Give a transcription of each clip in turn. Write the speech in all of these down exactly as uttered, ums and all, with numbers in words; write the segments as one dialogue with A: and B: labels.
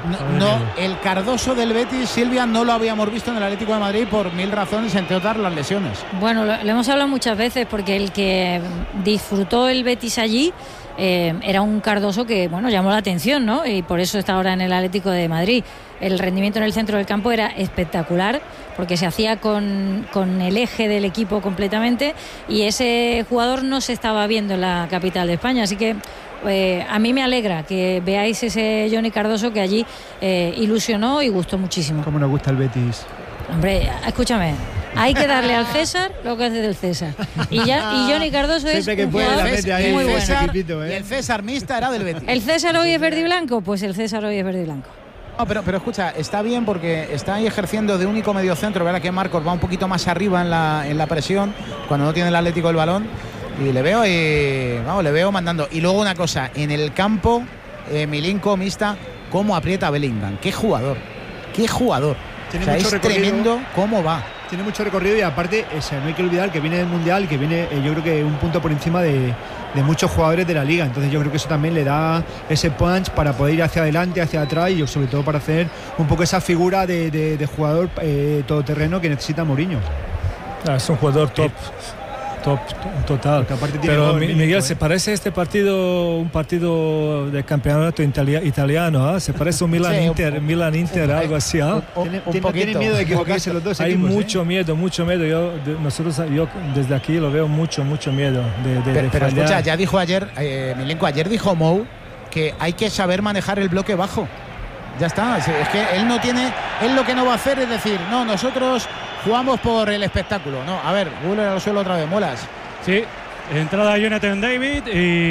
A: No, no, el Cardoso del Betis, Silvia, no lo habíamos visto en el Atlético de Madrid por mil razones, entre otras las lesiones.
B: Bueno, lo, lo hemos hablado muchas veces porque el que disfrutó el Betis allí eh, era un Cardoso que, bueno, llamó la atención, ¿no? Y por eso está ahora en el Atlético de Madrid. El rendimiento en el centro del campo era espectacular porque se hacía con, con el eje del equipo completamente y ese jugador no se estaba viendo en la capital de España, así que Eh, a mí me alegra que veáis ese Johnny Cardoso que allí eh, ilusionó y gustó muchísimo.
C: ¿Cómo nos gusta el Betis?
B: Hombre, escúchame, hay que darle al César lo que hace del César. Y ya y Johnny Cardoso es
C: que
B: un
C: puede,
B: jugador
C: la ahí
B: muy bueno.
A: César,
C: equipito, ¿eh?
A: Y el César mixta era del Betis.
B: ¿El César hoy es verde y blanco? Pues el César hoy es verde y blanco.
A: No, pero, pero escucha, está bien porque está ahí ejerciendo de único mediocentro. Verá que Marcos va un poquito más arriba en la, en la presión cuando no tiene el Atlético el balón. Y le veo y vamos, le veo mandando. Y luego una cosa, en el campo, eh, Milinko, Mista, cómo aprieta a Bellingham. Qué jugador, qué jugador.
C: Tiene
A: o sea,
C: mucho
A: es
C: recorrido.
A: Tremendo cómo va.
C: Tiene mucho recorrido y aparte, o sea, no hay que olvidar que viene del Mundial, que viene, eh, yo creo que un punto por encima de, de muchos jugadores de la Liga. Entonces yo creo que eso también le da ese punch para poder ir hacia adelante, hacia atrás y sobre todo para hacer un poco esa figura de, de, de jugador eh, todoterreno que necesita Mourinho.
D: Ah, es un jugador top. Top, total. Pero Miguel, Miguel, ¿se parece este partido un partido de campeonato italia, italiano? ¿eh? ¿Se parece un Milan sí, Inter, un, Milan Inter, un, algo así? ¿eh?
C: Un, un, un tiene, tiene miedo de equivocarse los dos
D: Hay
C: equipos,
D: mucho
C: ¿eh?
D: miedo, mucho miedo. Yo, de, nosotros, yo desde aquí lo veo mucho, mucho miedo. De, de,
A: pero
D: de
A: pero escucha, ya dijo ayer, eh, Milenko, ayer dijo Mou que hay que saber manejar el bloque bajo. Ya está, es que él no tiene, él lo que no va a hacer es decir, no, nosotros jugamos por el espectáculo. No, a ver, Guller al suelo otra vez, Molas.
E: Sí, entrada Jonathan David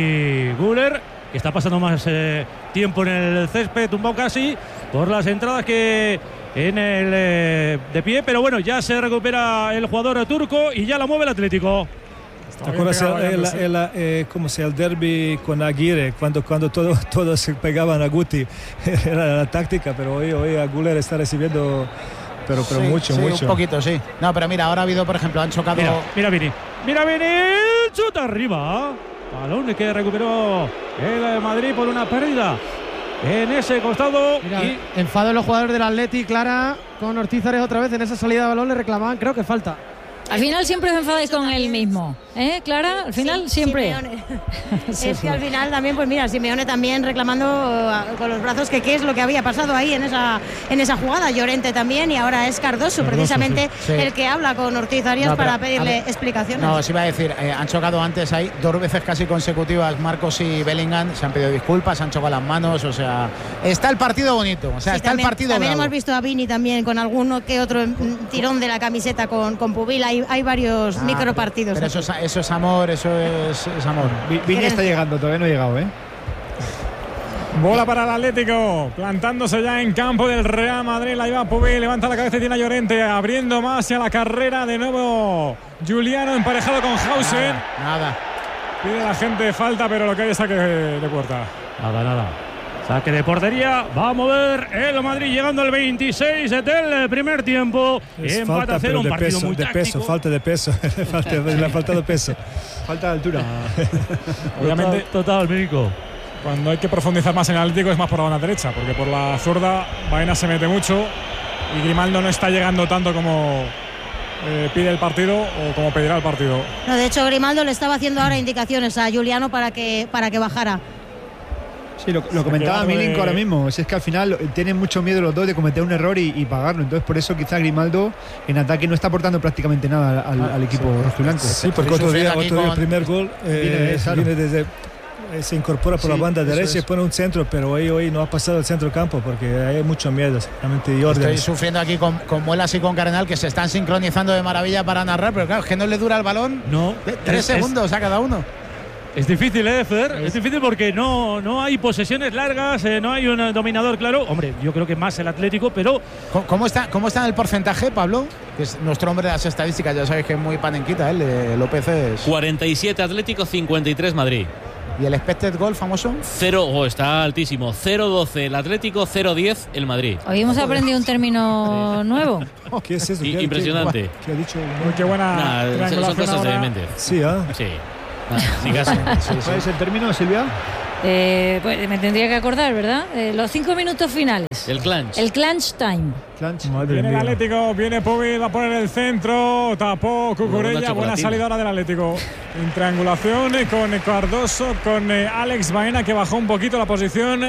E: y Guller, que está pasando más eh, tiempo en el césped, tumbado casi, por las entradas que en el eh, de pie, pero bueno, ya se recupera el jugador turco y ya la mueve el Atlético.
D: ¿Te acuerdas el, el, el, el, eh, ¿cómo se, el derbi con Aguirre? Cuando, cuando todos todo se pegaban a Guti. Era la táctica, pero hoy, hoy a Guller está recibiendo, pero, pero sí, mucho,
A: sí,
D: mucho.
A: Un poquito, sí. No, pero mira, ahora ha habido, por ejemplo, han chocado.
E: Mira, mira Vini. Mira Vini. Chuta arriba. Balón que recuperó el Madrid por una pérdida en ese costado.
F: Mira,
E: y...
F: enfado en los jugadores del Atleti, Clara, con Ortízares otra vez en esa salida de balón, le reclamaban, creo que falta.
B: Al final siempre os enfadáis con él mismo, ¿eh, Clara? Al final
G: sí,
B: siempre.
G: Sí, es que al final también, pues mira, Simeone también reclamando con los brazos que qué es lo que había pasado ahí en esa en esa jugada. Llorente también y ahora es Cardoso, Cardoso precisamente sí. Sí. el que habla con Ortiz Arias no, pero, para pedirle ver, explicaciones.
A: No, os iba a decir, eh, han chocado antes ahí dos veces casi consecutivas Marcos y Bellingham, se han pedido disculpas, han chocado las manos, o sea, está el partido bonito, o sea, sí, está
G: también,
A: el partido
G: También
A: bravo.
G: Hemos visto a Vini también con alguno que otro tirón de la camiseta con, con Pubil, hay, hay varios ah, micropartidos.
A: Pero, pero eso, es, eso es amor, eso es, es amor.
C: Vini está llegando, todavía no ha llegado, ¿eh?
H: Bola para el Atlético, plantándose ya en campo del Real Madrid. La lleva Pubil, levanta la cabeza y tiene a Llorente, abriendo más hacia la carrera. De nuevo Juliano emparejado con Hausen.
A: Nada, nada.
H: Pide la gente falta, pero lo que hay es saque de puerta.
E: Nada, nada. Saque de portería, va a mover el Madrid llegando al veintiséis del primer tiempo.
D: Es empata a cero, un partido peso, muy de táctico. Peso, falta de peso, falta, le ha faltado peso.
C: Falta de altura.
H: Obviamente,
E: total, total, México.
H: Cuando hay que profundizar más en el Atlético es más por la banda derecha, porque por la zurda Baena se mete mucho y Grimaldo no está llegando tanto como eh, pide el partido o como pedirá el partido.
G: No, de hecho Grimaldo le estaba haciendo ahora indicaciones a Juliano para que, para que bajara.
C: Sí, lo, lo comentaba Milinko de... ahora mismo, si es que al final tienen mucho miedo los dos de cometer un error y, y pagarlo, entonces por eso quizá Grimaldo en ataque no está aportando prácticamente nada al, ah, al equipo sí, rojiblanco.
D: Sí, porque otro día, otro día el primer gol eh, viene, claro. viene desde... se incorpora por sí, la banda derecha y pone un centro, pero hoy, hoy no ha pasado el centro del campo porque hay mucho miedo, exactamente.
A: Estoy sufriendo aquí con, con Muelas y con Cardenal, que se están sincronizando de maravilla para narrar, pero claro, es que no le dura el balón.
E: No.
A: Tres
E: es,
A: segundos es, a cada uno.
E: Es difícil, ¿eh, Fer? Es, es difícil porque no, no hay posesiones largas, eh, no hay un dominador claro. Hombre, yo creo que más el Atlético, pero...
A: ¿Cómo está, cómo está en el porcentaje, Pablo? Que es nuestro hombre de las estadísticas, ya sabéis que es muy panenquita, ¿eh? López es...
I: cuarenta y siete Atlético, cincuenta y tres Madrid.
A: ¿Y el expected goal famoso?
I: Cero, oh, está altísimo. cero doce el Atlético, cero diez el Madrid.
B: Hoy hemos aprendido un término nuevo.
D: Oh, ¿qué es eso?
I: I,
D: ¿Qué,
I: impresionante.
D: ¿Qué, qué ha dicho?
H: Muy qué buena.
I: Nah, son cosas ahora. de Méndez.
D: Sí, ¿ah?
I: ¿eh? Sí. Nah, sin caso.
C: ¿Cuál es el término, Silvia?
B: Eh, pues me tendría que acordar, ¿verdad? Eh, los cinco minutos finales.
I: El clutch.
B: El clutch time.
C: Clutch.
H: Viene el Atlético, viene Pubil, va a poner el centro, tapó Cucurella, buena salida ahora del Atlético. En triangulación con Cardoso, con Alex Baena, que bajó un poquito la posición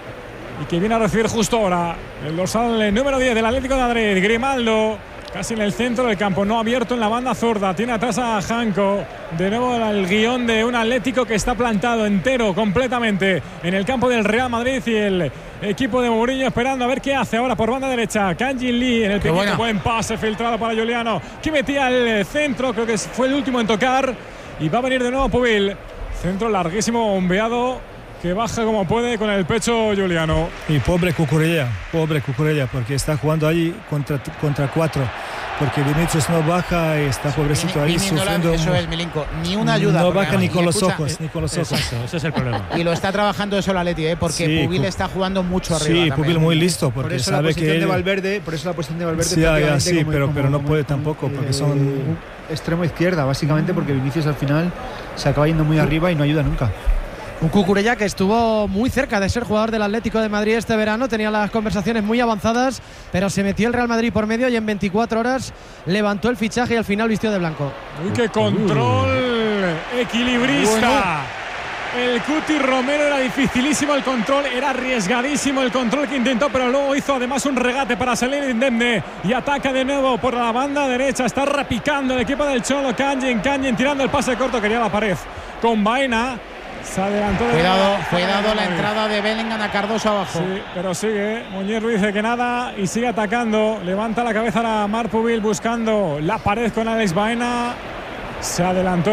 H: y que viene a recibir justo ahora el dorsal número diez del Atlético de Madrid, Grimaldo. Casi en el centro del campo, no abierto en la banda zurda. Tiene atrás a Janko. De nuevo el guión de un Atlético que está plantado entero, completamente en el campo del Real Madrid. Y el equipo de Mourinho esperando a ver qué hace ahora por banda derecha. Kang-in Lee en el pequeño, buen pase filtrado para Juliano, que metía el centro, creo que fue el último en tocar. Y va a venir de nuevo Pubil. Centro larguísimo, bombeado, que baja como puede con el pecho Juliano.
D: Y pobre Cucurella, pobre Cucurella, porque está jugando allí contra, contra cuatro, porque Vinicius no baja y está pobrecito ahí
A: Vini,
D: sufriendo.
A: No, eso es, Milinko, ni una ayuda.
D: No baja ni con los
A: escucha,
D: ojos, ni con los ojos.
E: Exacto, ese es el problema.
A: Y lo está trabajando eso el Atleti, ¿eh? Porque
D: sí,
A: Pubil está jugando mucho arriba.
D: Sí,
A: también.
D: Pubil muy listo, porque
C: por eso
D: sabe
C: la posición
D: que él...
C: de Valverde, por eso la posición de Valverde.
D: Sí, ya, sí,
C: como,
D: pero,
C: como,
D: pero no
C: como,
D: puede
C: como,
D: tampoco, porque
C: eh,
D: son
C: extremo izquierda, básicamente, porque Vinicius al final se acaba yendo muy arriba y no ayuda nunca.
F: Un Cucurella que estuvo muy cerca de ser jugador del Atlético de Madrid este verano, tenía las conversaciones muy avanzadas, pero se metió el Real Madrid por medio y en veinticuatro horas levantó el fichaje y al final vistió de blanco.
H: Uy, qué control equilibrista. Bueno. El Cuti Romero, era dificilísimo el control, era arriesgadísimo el control que intentó, pero luego hizo además un regate para salir indemne y ataca de nuevo por la banda derecha. Está repicando el equipo del Cholo. Kang-in, Kang-in tirando el pase corto, quería la pared con Baena. Se adelantó de
A: Cuidado,
H: la,
A: cuidado
H: de
A: la entrada de Bellingham a Cardoso abajo.
H: Sí, pero sigue. Muñiz dice que nada y sigue atacando. Levanta la cabeza a Marc Pubil buscando la pared con Alex Baena. Se adelantó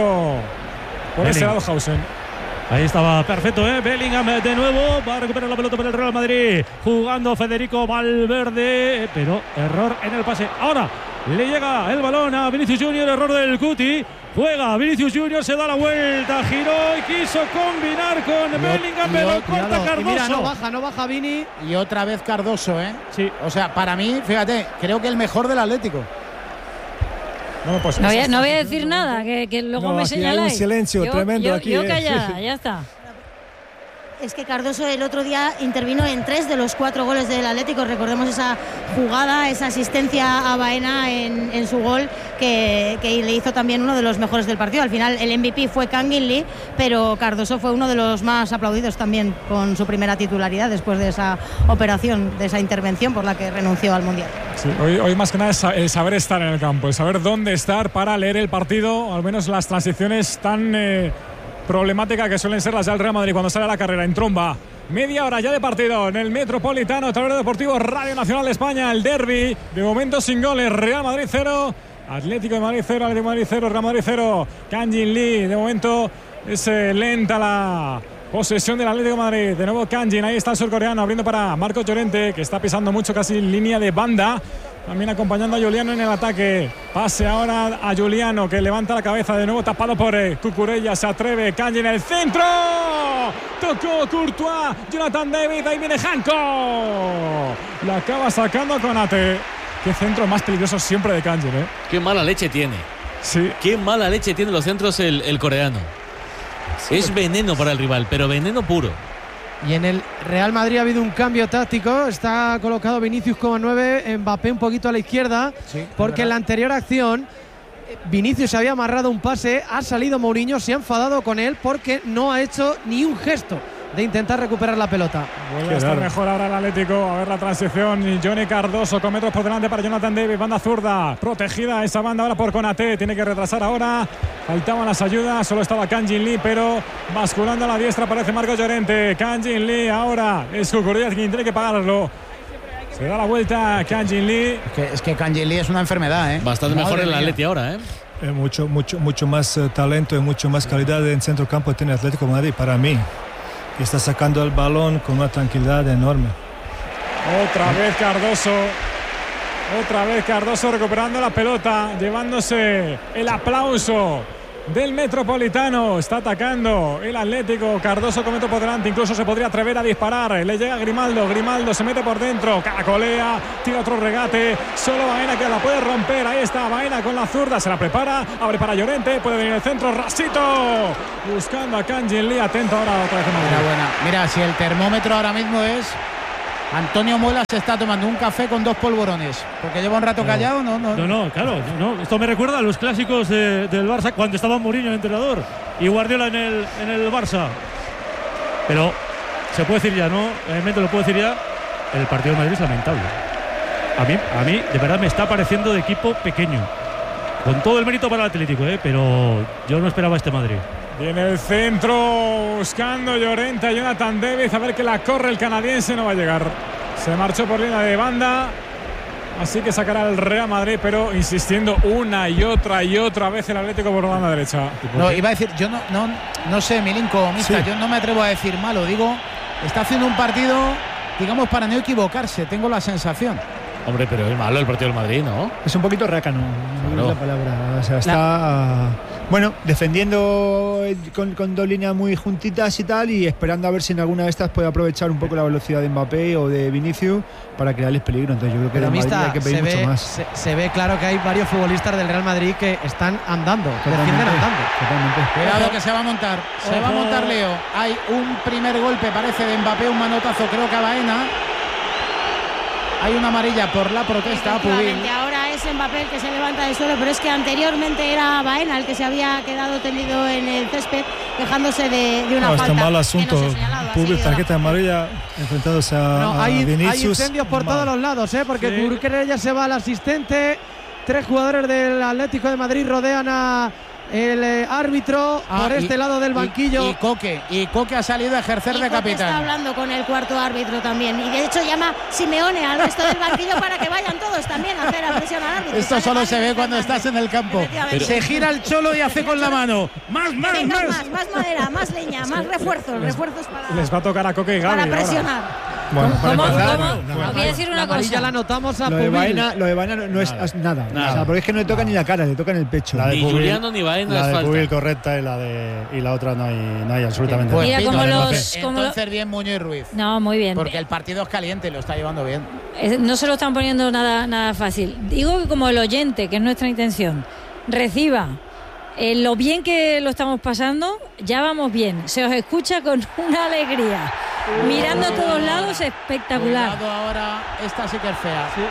H: por Bellingham. Ese lado Hausen.
E: Ahí estaba perfecto, ¿eh? Bellingham de nuevo. Va a recuperar la pelota para el Real Madrid. Jugando Federico Valverde. Pero error en el pase. Ahora le llega el balón a Vinicius Junior. Error del Cuti. Juega Vinicius Junior, se da la vuelta, giró y quiso combinar con y Bellingham, pero corta Cardoso.
F: Y mira, no baja, no baja Vini.
A: Y otra vez Cardoso, ¿eh?
E: Sí.
A: O sea, para mí, fíjate, creo que el mejor del Atlético.
B: No, pues no, voy a, no voy a decir nada, que, que luego
D: no,
B: me señaláis.
D: Hay un silencio
B: yo,
D: tremendo
B: yo,
D: aquí.
B: Yo
D: eh.
B: callada, ya está.
G: Es que Cardoso el otro día intervino en tres de los cuatro goles del Atlético. Recordemos esa jugada, esa asistencia a Baena en, en su gol, que, que le hizo también uno de los mejores del partido. Al final el M V P fue Kang-in Lee, pero Cardoso fue uno de los más aplaudidos también con su primera titularidad después de esa operación, de esa intervención por la que renunció al Mundial.
H: Sí, hoy, hoy más que nada es el saber estar en el campo, el saber dónde estar para leer el partido, al menos las transiciones tan... Eh, problemática que suelen ser las del Real Madrid cuando sale a la carrera en tromba. Media hora ya de partido en el Metropolitano, Tablero Deportivo, Radio Nacional de España, el derbi. De momento sin goles, Real Madrid cero, Atlético de Madrid cero, Atlético de Madrid cero, Real Madrid cero. Kang-in Lee, de momento es eh, lenta la posesión del Atlético de Madrid. De nuevo Kang-in, ahí está el surcoreano abriendo para Marcos Llorente, que está pisando mucho, casi en línea de banda. También acompañando a Juliano en el ataque. Pase ahora a Juliano, que levanta la cabeza de nuevo, tapado por eh, Cucurella. Se atreve Kang en el centro. Tocó Courtois. Jonathan David. Ahí viene Janko. La acaba sacando Konate. Qué centro más peligroso siempre de Kang, ¿eh?
I: Qué mala leche tiene.
H: Sí.
I: Qué mala leche tiene los centros el, el coreano. Sí, es veneno para el rival, pero veneno puro.
F: Y en el Real Madrid ha habido un cambio táctico. Está colocado Vinicius como nueve, Mbappé un poquito a la izquierda, sí, porque en la anterior acción Vinicius había amarrado un pase, ha salido Mourinho, se ha enfadado con él porque no ha hecho ni un gesto de intentar recuperar la pelota.
H: Vuelve a estar mejor ahora el Atlético. A ver la transición. Johnny Cardoso con metros por delante para Jonathan David. Banda zurda. Protegida esa banda ahora por Konate. Tiene que retrasar ahora. Faltaban las ayudas. Solo estaba Kang-in Lee, pero basculando a la diestra aparece Marcos Llorente. Kang-in Lee ahora. Es Cucurella quien tiene que pagarlo. Se da la vuelta Kang-in Lee.
A: Es que, es que Kang-in Lee es una enfermedad, ¿eh?
I: Bastante Madre mejor en el Atleti ahora, ¿eh?
D: Eh, mucho, mucho, mucho más uh, talento y mucho más calidad en centro campo tiene Atlético de Madrid para mí. Está sacando el balón con una tranquilidad enorme.
H: Otra vez Cardoso. Otra vez Cardoso recuperando la pelota, llevándose el aplauso del Metropolitano. Está atacando el Atlético. Cardoso con metro por delante. Incluso se podría atrever a disparar. Le llega Grimaldo. Grimaldo se mete por dentro. Caracolea. Tira otro regate. Solo Baena que la puede romper. Ahí está Baena con la zurda. Se la prepara. Abre para Llorente. Puede venir el centro. Rasito. Buscando a Kangin Lee. Atento ahora otra vez.
A: Mira, buena. Mira, si el termómetro ahora mismo es... Antonio Muela se está tomando un café con dos polvorones. Porque lleva un rato
E: no.
A: callado, ¿no?
E: No, no, no claro. No. Esto me recuerda a los clásicos de, del Barça cuando estaba Mourinho el entrenador y Guardiola en el, en el Barça. Pero se puede decir ya, ¿no? Realmente lo puedo decir ya. El partido de Madrid es lamentable. A mí, a mí, de verdad, me está pareciendo de equipo pequeño. Con todo el mérito para el Atlético, ¿eh? Pero yo no esperaba este Madrid.
H: Viene el centro buscando Llorente a Jonathan David, a ver que la corre el canadiense, no va a llegar. Se marchó por línea de banda, así que sacará el Real Madrid, pero insistiendo una y otra y otra vez el Atlético por la banda derecha.
A: No, iba a decir, yo no, no, no sé, Milinko, Mista, sí. Yo no me atrevo a decir malo, digo, está haciendo un partido, digamos, para no equivocarse, tengo la sensación.
I: Hombre, pero es malo el partido del Madrid, ¿no?
C: Es un poquito rácano, no es la palabra. O sea, está,
A: la...
C: bueno, defendiendo con, con dos líneas muy juntitas y tal, y esperando a ver si en alguna de estas puede aprovechar un poco la velocidad de Mbappé o de Vinicius para crearles peligro. Entonces yo creo que de Madrid hay que pedir mucho
F: ve,
C: más.
F: Se, se ve claro que hay varios futbolistas del Real Madrid que están andando, que defienden andando.
C: Totalmente.
A: Cuidado que se va a montar, se Ojo. va a montar Leo. Hay un primer golpe, parece de Mbappé, un manotazo, creo que a Baena. Hay una amarilla por la protesta a Pubil.
G: Ahora es Mbappé el que se levanta del suelo, pero es que anteriormente era Baena el que se había quedado tendido en el césped, quejándose de, de una
D: no,
G: falta.
D: Está mal asunto.
G: No
D: Pubil, tarjeta amarilla, enfrentándose a,
F: no, hay,
D: a Vinicius.
F: Hay incendios por mal. todos los lados, ¿eh? Porque sí. Cucurella se va al asistente. Tres jugadores del Atlético de Madrid rodean a el eh, árbitro ah, por este y, lado del banquillo.
A: Y, y Coque, y Coque ha salido a ejercer
G: y
A: de
G: Coque
A: capitán.
G: Está hablando con el cuarto árbitro también. Y de hecho llama Simeone al resto del banquillo para que vayan todos también a hacer la presión al árbitro.
A: Esto solo se ve cuando estás en el campo. Pero se gira el cholo y hace con la mano. Más, más,
G: Venga,
A: más.
G: más. Más madera, más leña, más refuerzos. Les, refuerzos para,
H: les va a tocar a Coque y Gavi
G: para presionar. Ahora.
F: Bueno,
B: ¿Cómo?
F: ¿Cómo?
B: ¿Cómo? Voy a decir una cosa.
F: Ya la notamos a
C: lo de Baena, lo de Baena no, no es
I: nada,
C: nada,
I: nada.
C: O sea, porque es que no le toca ni la cara, le toca en el pecho.
I: La de ni Pubil, Juliano ni Baena
J: la
I: es
J: de
I: falta.
J: Pubil correcta y la de y la otra no hay no hay absolutamente
A: pues,
J: nada.
B: Mira como los como
A: entonces
B: lo...
A: bien Muñoz Ruiz.
B: No, muy bien.
A: Porque el partido es caliente, lo está llevando bien.
B: No se lo están poniendo nada nada fácil. Digo que como el oyente, que es nuestra intención, reciba Eh, lo bien que lo estamos pasando, ya vamos bien. Se os escucha con una alegría. Uh, Mirando a todos lados, espectacular.
A: Cuidado ahora, esta sí que es fea. Sí.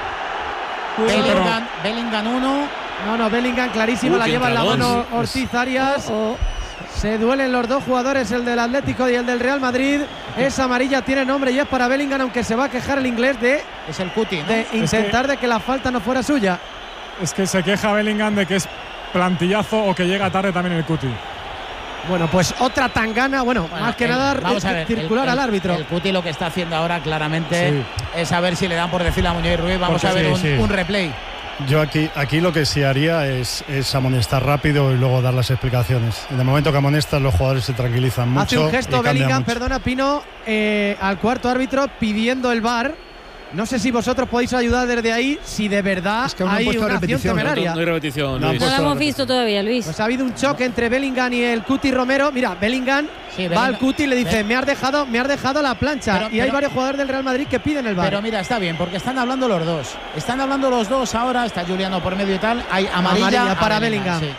A: Bellingham, Bellingham uno.
F: No, no, Bellingham clarísimo, uh, la lleva en la mano Ortiz Arias. Oh, oh. Se duelen los dos jugadores, el del Atlético y el del Real Madrid. Esa amarilla tiene nombre y es para Bellingham, aunque se va a quejar el inglés de,
A: es el cuti, ¿no?
F: de intentar
H: es que,
F: de que la falta no fuera suya.
H: Es que se queja Bellingham de que es plantillazo o que llega tarde también el cuti.
F: Bueno, pues otra tangana, bueno, bueno más que el, nada
A: vamos a ver,
F: circular
A: el, el,
F: al árbitro.
A: El cuti lo que está haciendo ahora claramente sí. es a ver si le dan por decirle a Muñoz Ruiz. Vamos
H: Porque
A: a ver
H: sí,
A: un,
H: sí.
A: un replay.
J: Yo aquí, aquí lo que sí haría es, es amonestar rápido y luego dar las explicaciones. En el momento que amonestas, los jugadores se tranquilizan mucho.
F: Hace un gesto Bellingham,
J: mucho.
F: perdona Pino, eh, al cuarto árbitro pidiendo el V A R. No sé si vosotros podéis ayudar desde ahí, si de verdad
C: es que
F: hay una acción temeraria.
I: No, no hay repetición,
B: no,
I: Luis.
B: no lo hemos visto todavía, Luis.
F: Pues ha habido un choque entre Bellingham y el Cuti Romero. Mira, Bellingham sí, va Bellingham, al Cuti y le dice, me has dejado, me has dejado la plancha. Pero, y pero, hay varios jugadores del Real Madrid que piden el V A R.
A: Pero mira, está bien, porque están hablando los dos. Están hablando los dos ahora, está Juliano por medio y tal. Hay amarilla,
F: amarilla para Bellingham.
A: Bellingham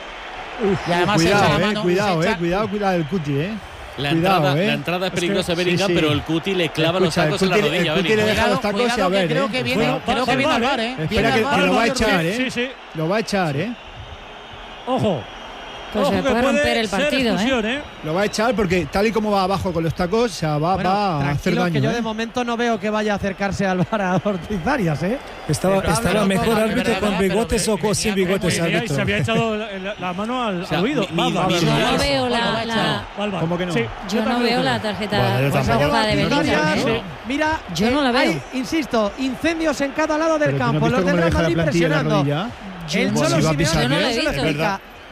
A: sí. Uf, y además
C: cuidado,
A: se echa
C: eh,
A: la mano,
C: cuidado,
A: se
C: eh,
A: echa...
C: cuidado, cuidado del Cuti, eh.
I: La,
C: Cuidado,
I: entrada,
C: eh.
I: la entrada es peligrosa
C: es
I: de
C: que,
I: Bellingham,
C: sí, sí.
I: pero el Cuti le clava
C: Escucha,
I: los tacos en la
C: Cuti,
I: rodilla.
C: El Cuti le deja los tacos
A: cuidado,
C: y a ver,
A: que creo
C: eh.
A: que viene,
H: Bueno,
A: creo que viene al V A R, eh.
C: Espera que, que lo va a echar, eh.
H: Sí, sí.
C: Lo va a echar, eh.
H: Ojo.
B: Pues
H: Ojo
B: se puede romper el partido, ¿eh?
H: ¿eh?
C: Lo va a echar porque tal y como va abajo con los tacos, o sea, va,
F: bueno,
C: va a hacer daño.
F: Que yo
C: ¿eh?
F: de momento no veo que vaya a acercarse al V A R a Ortiz Arias, ¿eh?
D: Estaba, estaba mejor árbitro con bigotes o con sin bigotes árbitro.
E: Se había echado la, la mano al,
I: o sea,
E: al oído.
I: Mi, mi,
B: yo no veo la, la
C: ¿Cómo que no?
E: Sí.
B: yo no veo la tarjeta
J: bueno,
F: pues
B: roja de Bellingham.
F: ¿eh? Mira,
B: yo no la veo.
F: Hay, insisto, incendios en cada lado del
C: Pero
F: campo.
C: ¿no
F: los del Real Madrid presionando. El
C: Bueno,
F: Cholo
C: si va a
F: Simeone
C: pisar,
B: yo no
F: no
B: lo he
F: se lo
B: visto.
F: explica.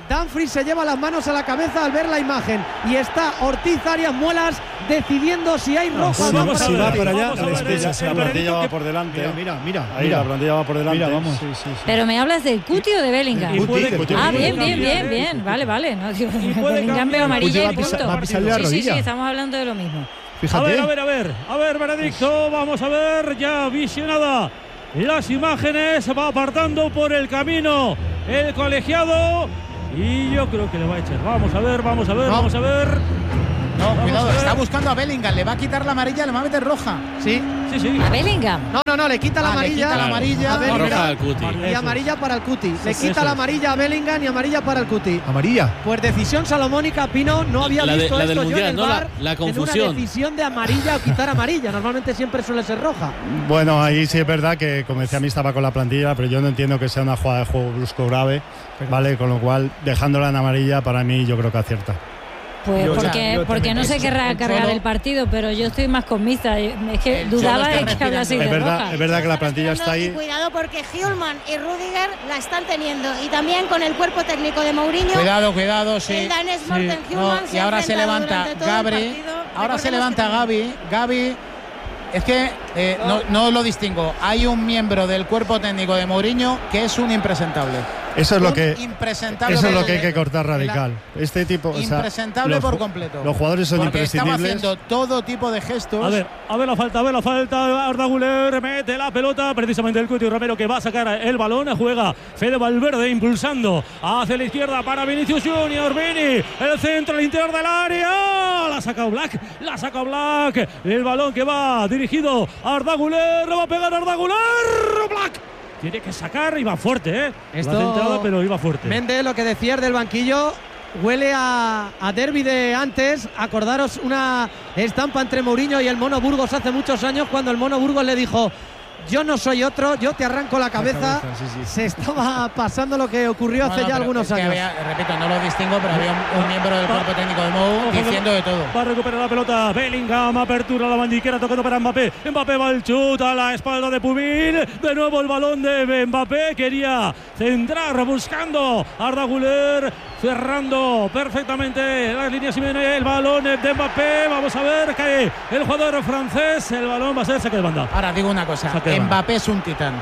F: Dumfries se lleva las manos a la cabeza al ver la imagen y está Ortiz Arias Muelas decidiendo si hay roja o no.
J: Vamos a ver, va para allá,
H: vamos a ver,
J: la,
H: el,
J: la
H: el
J: plantilla va
H: que...
J: por delante.
C: Mira, mira, mira.
J: Ahí
C: mira.
J: la plantilla va por delante.
C: Mira, vamos.
J: Sí, sí, sí.
B: Pero me hablas del Cuti o de Bellingham.
H: Y puede,
J: Cuti,
B: Ah,
J: Cuti,
B: bien,
J: Cuti,
B: bien,
J: Cuti.
B: bien, bien. Vale, vale. No, digo,
H: Y puede
B: Bellingham
H: cambiar.
B: veo amarilla
C: Cuti va
B: y
C: a pisar-
B: punto.
C: va a pisarle la
B: Sí, sí, sí,
C: rodilla.
B: estamos hablando de lo mismo.
C: Fíjate.
H: A ver, a ver, a ver, a ver, Benedicto, vamos a ver, ya visionada las imágenes, va apartando por el camino el colegiado y yo creo que le va a echar. Vamos a ver, vamos a ver,
A: No.
H: vamos a ver.
A: No,
H: Vamos
A: cuidado,
H: a ver.
A: está buscando a Bellingham, le va a quitar la amarilla, le va a meter roja.
F: Sí.
H: Sí, sí.
B: A Bellingham.
F: No, no, no, le quita la
A: Ah, le
F: amarilla.
A: quita la amarilla.
F: a Bellingham.
I: Roja al Cuti.
F: Y amarilla para el Cuti. Le
H: Eso
F: quita
H: es.
F: la amarilla a Bellingham y amarilla para el Cuti.
C: Amarilla.
F: Pues decisión salomónica, Pino, no había
I: La de-
F: visto
I: la del
F: esto yo en
I: Mundial,
F: el
I: ¿no? La-
F: bar,
I: la
F: en
I: confusión.
F: una decisión de amarilla o quitar amarilla. Normalmente siempre suele ser roja.
J: Bueno, ahí sí es verdad que, como decía, a mí estaba con la plantilla, pero yo no entiendo que sea una jugada de juego brusco grave, ¿vale? Con lo cual, dejándola en amarilla, para mí yo creo que acierta.
B: Pues
C: Yo-
B: porque,
C: yo
B: porque
C: también.
B: no se querrá
A: El
B: cargar
A: Cholo-
B: el partido, pero yo estoy más con Mista. Es que
A: El
B: dudaba
A: Cholo está
B: de que hablase
A: respirando.
B: de
J: Es verdad,
B: roja.
J: es verdad que la
G: Están
J: plantilla está
G: esperando,
J: ahí.
G: y cuidado porque Hjulman y Rudiger la están teniendo y también con el cuerpo técnico de Mourinho.
A: Cuidado, cuidado, sí.
G: El danés Morten
A: No,
G: Hjulman
A: y
G: se ha
A: ahora se
G: enfrentado
A: levanta
G: durante todo el
A: Gabri.
G: partido.
A: Ahora se
G: Recordemos
A: levanta
G: que-
A: Gaby. Gaby. Es que eh, no, no lo distingo. Hay un miembro del cuerpo técnico de Mourinho que es un impresentable.
J: Eso es lo
A: Un
J: que
A: impresentable
J: eso es
A: por
J: lo que hay que
A: completo.
J: cortar radical. Este tipo, o sea,
A: Impresentable
J: los
A: por
J: ju-
A: completo.
J: Los jugadores son
A: Porque estaba
J: imprescindibles.
A: haciendo todo tipo de gestos.
H: A ver, a ver la falta, a ver la falta. Arda Güler mete la pelota. Precisamente el Cuti Romero que va a sacar el balón. Juega Fede Valverde impulsando hacia la izquierda para Vinicius Junior. Vini, el centro, el interior del área. La ha sacado Black, la ha sacado Black. El balón que va dirigido a Arda Güler. Lo va a pegar Arda Güler. Black. Tiene que sacar y va fuerte, ¿eh?
F: Esto-
H: La centrada, pero iba fuerte.
F: Méndez, lo que decías del banquillo, huele a, a derbi de antes. Acordaros una estampa entre Mourinho y el Mono Burgos hace muchos años, cuando el Mono Burgos le dijo: yo no soy otro, yo te arranco la cabeza.
C: cabeza, sí, sí.
F: Se estaba pasando lo que ocurrió hace
A: Bueno,
F: ya
A: pero
F: algunos
A: es que
F: años.
A: había- repito, no lo distingo, pero había un, un miembro del cuerpo técnico de Mou
H: Ojo,
A: diciendo de todo.
H: Va a recuperar la pelota Bellingham, apertura a la bandiquera, tocando para Mbappé. Mbappé va al chut a la espalda de Pubil. De nuevo el balón de Mbappé. Quería centrar buscando Arda Güler, cerrando perfectamente las líneas y viene el balón de Mbappé. Vamos a ver, cae el jugador francés. El balón va a ser saque de banda.
A: Ahora digo una cosa,
H: Saque de banda.
A: Mbappé es un titán.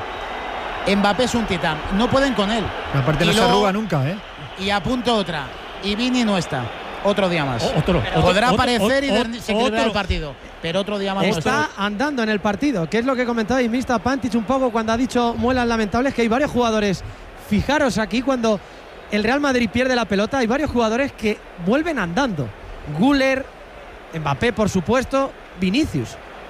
A: Mbappé es un titán. No pueden con él.
C: Aparte no
A: Y
C: se
A: luego-
C: arruga nunca, ¿eh?
A: Y apunto otra. Y Vini no está. Otro día más.
H: O- otro, otro,
A: Podrá
H: otro,
A: aparecer y
H: otro,
A: desequilibrar el
H: otro.
A: partido. Pero otro día más no
F: Está andando en el partido, que es lo que comentabais Mista Pantic un poco cuando ha dicho muelas lamentables, que hay varios jugadores. Fijaros aquí cuando el Real Madrid pierde la pelota, hay varios jugadores que vuelven andando. Güler, Mbappé, por supuesto, Vinicius.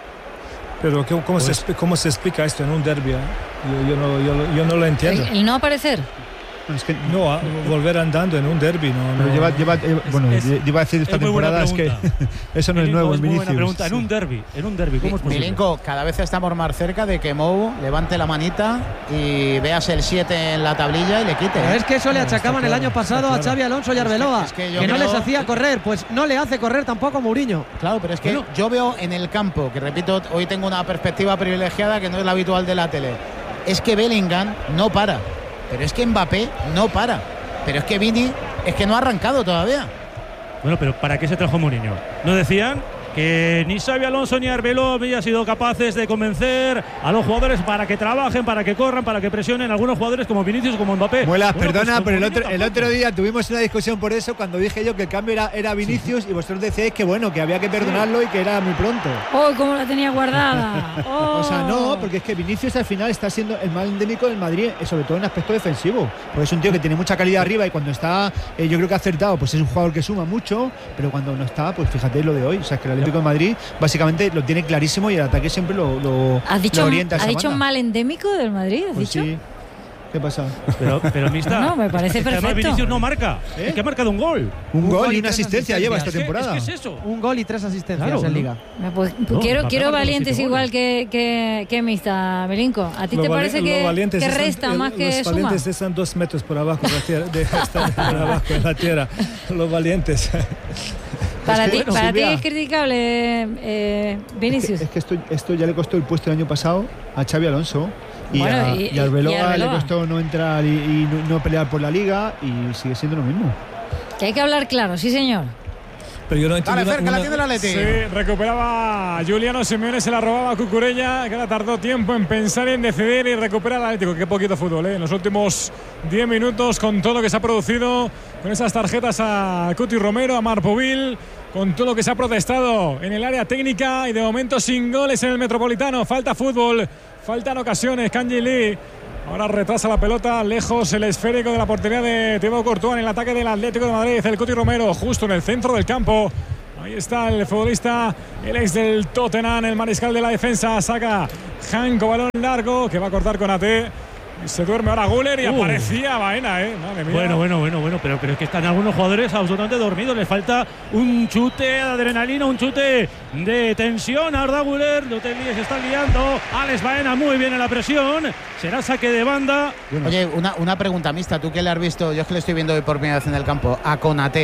D: Pero ¿cómo, cómo se, expli- cómo se explica esto en un derbi? eh? Yo, yo no, yo, yo no lo entiendo.
B: El, el no aparecer.
C: Es que
D: No, a- volver andando en un derbi, no.
C: pero
D: no.
C: lleva, lleva, lleva- bueno,
H: es-
C: iba a decir esta
H: es muy buena
C: temporada es que
H: pregunta.
C: eso no es
H: Milinko,
C: nuevo en
H: muy buena
C: Vinicius.
H: pregunta. En un derbi, en un derbi, ¿cómo es posible?
A: Milinko, cada vez estamos más cerca de que Mou levante la manita y veas el siete en la tablilla y le quite.
F: Pero
A: ¿eh?
F: es que eso le
D: No, está
F: achacaban el
D: claro,
F: año pasado
D: está
F: a
D: claro.
F: Xavi Alonso y Arbeloa,
A: es que
F: que,
A: yo
F: no
A: creo-
F: les hacía correr, pues no le hace correr tampoco Mourinho.
A: Claro, pero es que
H: Bueno.
A: yo veo en el campo, que repito, hoy tengo una perspectiva privilegiada que no es la habitual de la tele. Es que Bellingham no para. Pero es que Mbappé no para. Pero es que Vini es que no ha arrancado todavía.
H: Bueno, pero ¿para qué se trajo Mourinho? ¿No decían que ni Xavi Alonso ni Arbeloa habían sido capaces de convencer a los jugadores para que trabajen, para que corran, para que presionen a algunos jugadores como Vinicius, como Mbappé?
C: Muelas,
H: Bueno,
C: perdona,
H: pues con
C: pero el
H: Mourinho
C: otro, el
H: tampoco.
C: otro día tuvimos una discusión por eso cuando dije yo que el cambio era, era Vinicius y vosotros decíais que bueno, que había que perdonarlo y que era muy pronto.
B: ¡Oh, cómo la tenía guardada! Oh.
C: O sea, no, porque es que Vinicius al final está siendo el mal endémico del Madrid, eh, sobre todo en aspecto defensivo. Porque es un tío que tiene mucha calidad arriba y cuando está, eh, yo creo que ha acertado, pues es un jugador que suma mucho, pero cuando no está, pues fíjate lo de hoy. O sea, es que el Atlético de Madrid básicamente lo tiene clarísimo y el ataque siempre lo, lo,
B: ¿Has dicho,
C: lo orienta a
B: ¿has
C: esa
B: dicho
C: banda.
B: mal endémico del Madrid? ¿Has
C: Pues
B: dicho?
C: sí. ¿Qué pasa?
H: Pero, pero Mista,
B: No, me parece
H: es que además
B: perfecto.
H: Vinicius no marca,
C: ¿Eh?
H: es que ha marcado un gol.
C: Un,
F: Un
C: gol
F: gol
C: y
F: y
C: una
F: tres
C: asistencia lleva esta
F: asistencias.
H: Es que-
C: temporada.
H: Es que es eso.
F: Un gol y tres asistencias
H: Claro,
F: en
H: ¿no?
F: Liga.
B: Me, pues,
H: No,
B: quiero
H: Mbappé
B: quiero
H: ha marcado
B: valientes
H: siete
B: igual
H: goles.
B: que, que, que Mista, Milinko. ¿A ti
D: Los
B: te
D: vali-
B: parece
D: los
B: que,
D: valientes
B: que
D: están-
B: resta
D: el-
B: más que
D: Los
B: suma?
D: valientes están dos metros por abajo de la tierra, de, están por abajo en la tierra. Los valientes.
B: Para,
C: Es que,
B: ti,
C: bueno,
B: para ti
C: Silvia,
B: es criticable eh,
C: Es que,
B: Vinicius.
C: es que esto, esto ya le costó el puesto el año pasado a Xavi Alonso. Y,
B: bueno,
C: a,
B: y,
C: y a Arbeloa,
B: y Arbeloa
C: le costó no entrar y, y no, no pelear por la liga y sigue siendo lo mismo.
B: Que hay que hablar claro, sí señor.
D: Pero yo no entiendo.
A: Dale, cerca, la tiene el Atleti.
H: Sí, recuperaba Juliano Simeone, se la robaba a Cucurella, que ahora tardó tiempo en pensar y en decidir y recuperar al Atlético. Qué poquito fútbol, ¿eh? En los últimos diez minutos, con todo lo que se ha producido, con esas tarjetas a Cuti Romero, a Marpovil, con todo lo que se ha protestado en el área técnica y de momento sin goles en el Metropolitano. Falta fútbol, faltan ocasiones. Kanji Lee ahora retrasa la pelota, lejos el esférico de la portería de Thibaut Courtois en el ataque del Atlético de Madrid. El Cuti Romero justo en el centro del campo. Ahí está el futbolista, el ex del Tottenham, el mariscal de la defensa. Saca Janko, balón largo que va a cortar con A T. Se duerme ahora Güler y uh. aparecía Baena, eh. Madre mía.
E: Bueno, bueno, bueno, bueno, pero, pero es que están algunos jugadores absolutamente dormidos. Les falta un chute de adrenalina, un chute de tensión. Arda Güler, Lotelí se está liando. Alex Baena muy bien en la presión. Será saque de banda.
A: Oye, una, una pregunta mixta. ¿Tú qué le has visto? Yo es que le estoy viendo hoy por primera vez en el campo. A Konaté.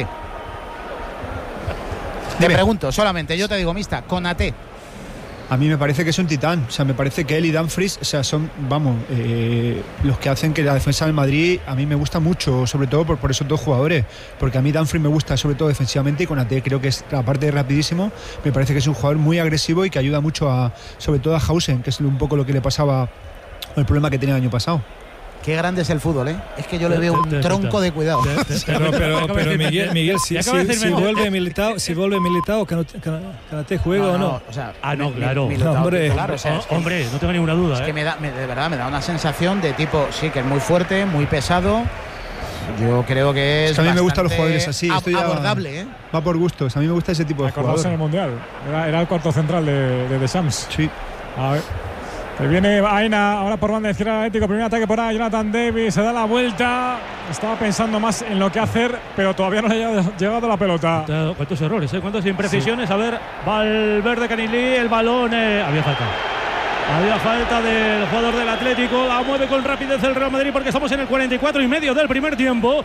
A: Te Dime. pregunto solamente, yo te digo mixta. Konaté.
C: A mí me parece que es un titán, o sea, me parece que él y Dumfries, o sea, son, vamos, eh, los que hacen que la defensa del Madrid a mí me gusta mucho, sobre todo por, por esos dos jugadores, porque a mí Dumfries me gusta sobre todo defensivamente y Konaté creo que es, aparte de rapidísimo, me parece que es un jugador muy agresivo y que ayuda mucho a, sobre todo a Hausen, que es un poco lo que le pasaba, el problema que tenía el año pasado.
A: Qué grande es el fútbol, ¿eh? Es que yo le veo un tronco de cuidado.
D: Pero, pero, pero Miguel, Miguel si, si, si vuelve Militao, si vuelve Militao, Konaté juega
A: no,
D: o no.
A: no o sea,
E: ah, no, claro.
D: Militao, no, hombre,
A: claro, o sea, es que,
E: hombre, no tengo ninguna duda.
A: Es
E: ¿eh?
A: que me da, me, de verdad, me da una sensación de tipo, sí, que es muy fuerte, muy pesado. Yo creo que es.
C: es que a mí me gustan los jugadores así.
A: Ab abordable, ¿eh?
C: Va por gustos. A mí me gusta ese tipo de jugadores.
H: En el Mundial. Era, era el cuarto central de, de Deschamps.
C: Sí.
H: A ver. Que viene Baena, ahora por banda izquierda Atlético, primer ataque por ahí, Jonathan Davis, se da la vuelta, estaba pensando más en lo que hacer, pero todavía no le ha llegado la pelota.
E: ¿Cuántos errores, eh? ¿Cuántas imprecisiones? Sí. A ver, Valverde, Canilí, el balón, eh, había falta. Había falta del jugador del Atlético, la mueve con rapidez el Real Madrid porque estamos en el cuarenta y cuatro y medio del primer tiempo.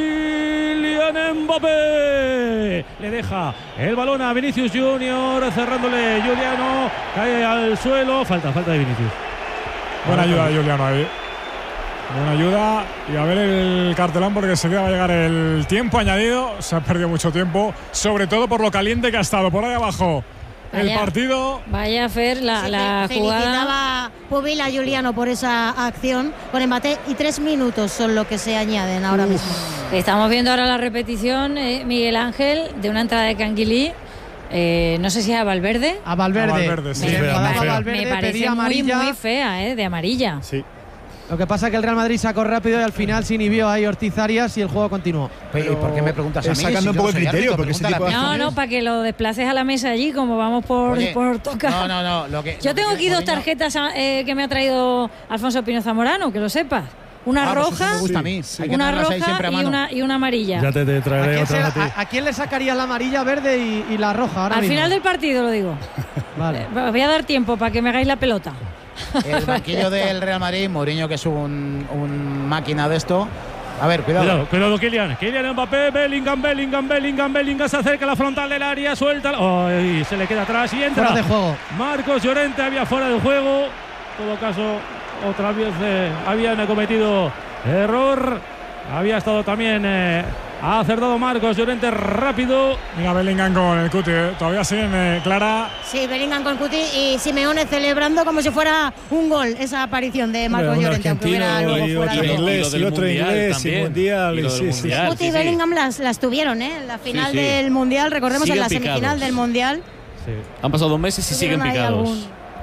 E: Kylian Mbappé le deja el balón a Vinicius Junior, cerrándole Juliano, cae al suelo, falta, falta de Vinicius.
H: Buena ayuda de Juliano ahí. Buena ayuda y a ver el cartelón porque enseguida va a llegar el tiempo añadido. Se ha perdido mucho tiempo, sobre todo por lo caliente que ha estado por ahí abajo. Vaya, el partido.
B: Vaya a Fer, la,
G: sí,
B: la
G: fe,
B: jugada.
G: Felicitaba Pubil a Juliano por esa acción con Mbappé y tres minutos son lo que se añaden ahora Uf. mismo.
B: Estamos viendo ahora la repetición, eh, Miguel Ángel, de una entrada de Canguilí. Eh, no sé si es a Valverde.
F: A Valverde. A
H: Valverde, sí.
B: Me,
H: sí,
B: me,
F: Valverde,
B: me parece muy, muy fea, eh, de amarilla.
C: Sí.
F: Lo que pasa es que el Real Madrid sacó rápido y al final se inhibió ahí Ortiz Arias y el juego continuó.
A: Pero, ¿y por qué me preguntas a mí?
C: Sacando
A: si
C: un poco el criterio, porque ese tipo de
B: No, no, para que lo desplaces a la mesa allí, como vamos por,
A: Oye,
B: por tocar.
A: No, no, no. Lo que,
B: Yo
A: lo
B: tengo
A: que
B: aquí dos tarjetas eh, que me ha traído Alfonso Pino Zamorano, que lo sepas. Una
A: ah,
B: roja,
A: pues me gusta a mí. Sí.
B: una roja y una, y una amarilla.
D: Ya te, te traeré
F: ¿A,
D: otra
F: se,
D: a, ti?
F: a, ¿A quién le sacaría la amarilla, verde y, y la roja? Ahora
B: Al
F: mismo?
B: final del partido lo digo.
F: Vale.
B: Eh, voy a dar tiempo para que me hagáis la pelota.
A: El banquillo del Real Madrid, Mourinho, que es un, un máquina de esto. A ver, cuidado.
E: Cuidado, cuidado, Kylian. Kylian Mbappé, Bellingham, Bellingham, Bellingham, Bellingham se acerca a la frontal del área, suelta. Oh, y se le queda atrás y entra.
F: Fuera de juego.
E: Marcos Llorente había fuera de juego. En todo caso, otra vez eh, habían cometido error. Había estado también. Eh, Ha acertado Marcos Llorente rápido.
H: Mira Bellingham con el Cuti, ¿eh? Todavía siguen eh, Clara.
G: Sí, Bellingham con Cuti y Simeone celebrando como si fuera un gol esa aparición de Marcos
D: un
G: Llorente. Aunque hubiera luego
D: y
G: fuera
D: otro
G: de
D: inglés, y otro inglés, y mundial.
I: Y
D: sí, sí.
G: Cuti y
I: sí,
G: Bellingham las, las tuvieron, ¿eh? En la final
I: sí, sí.
G: del Mundial, recordemos
I: Siguen
G: en la
I: picados.
G: semifinal del Mundial.
I: Sí. Han pasado dos meses y siguen picados.
G: Algún...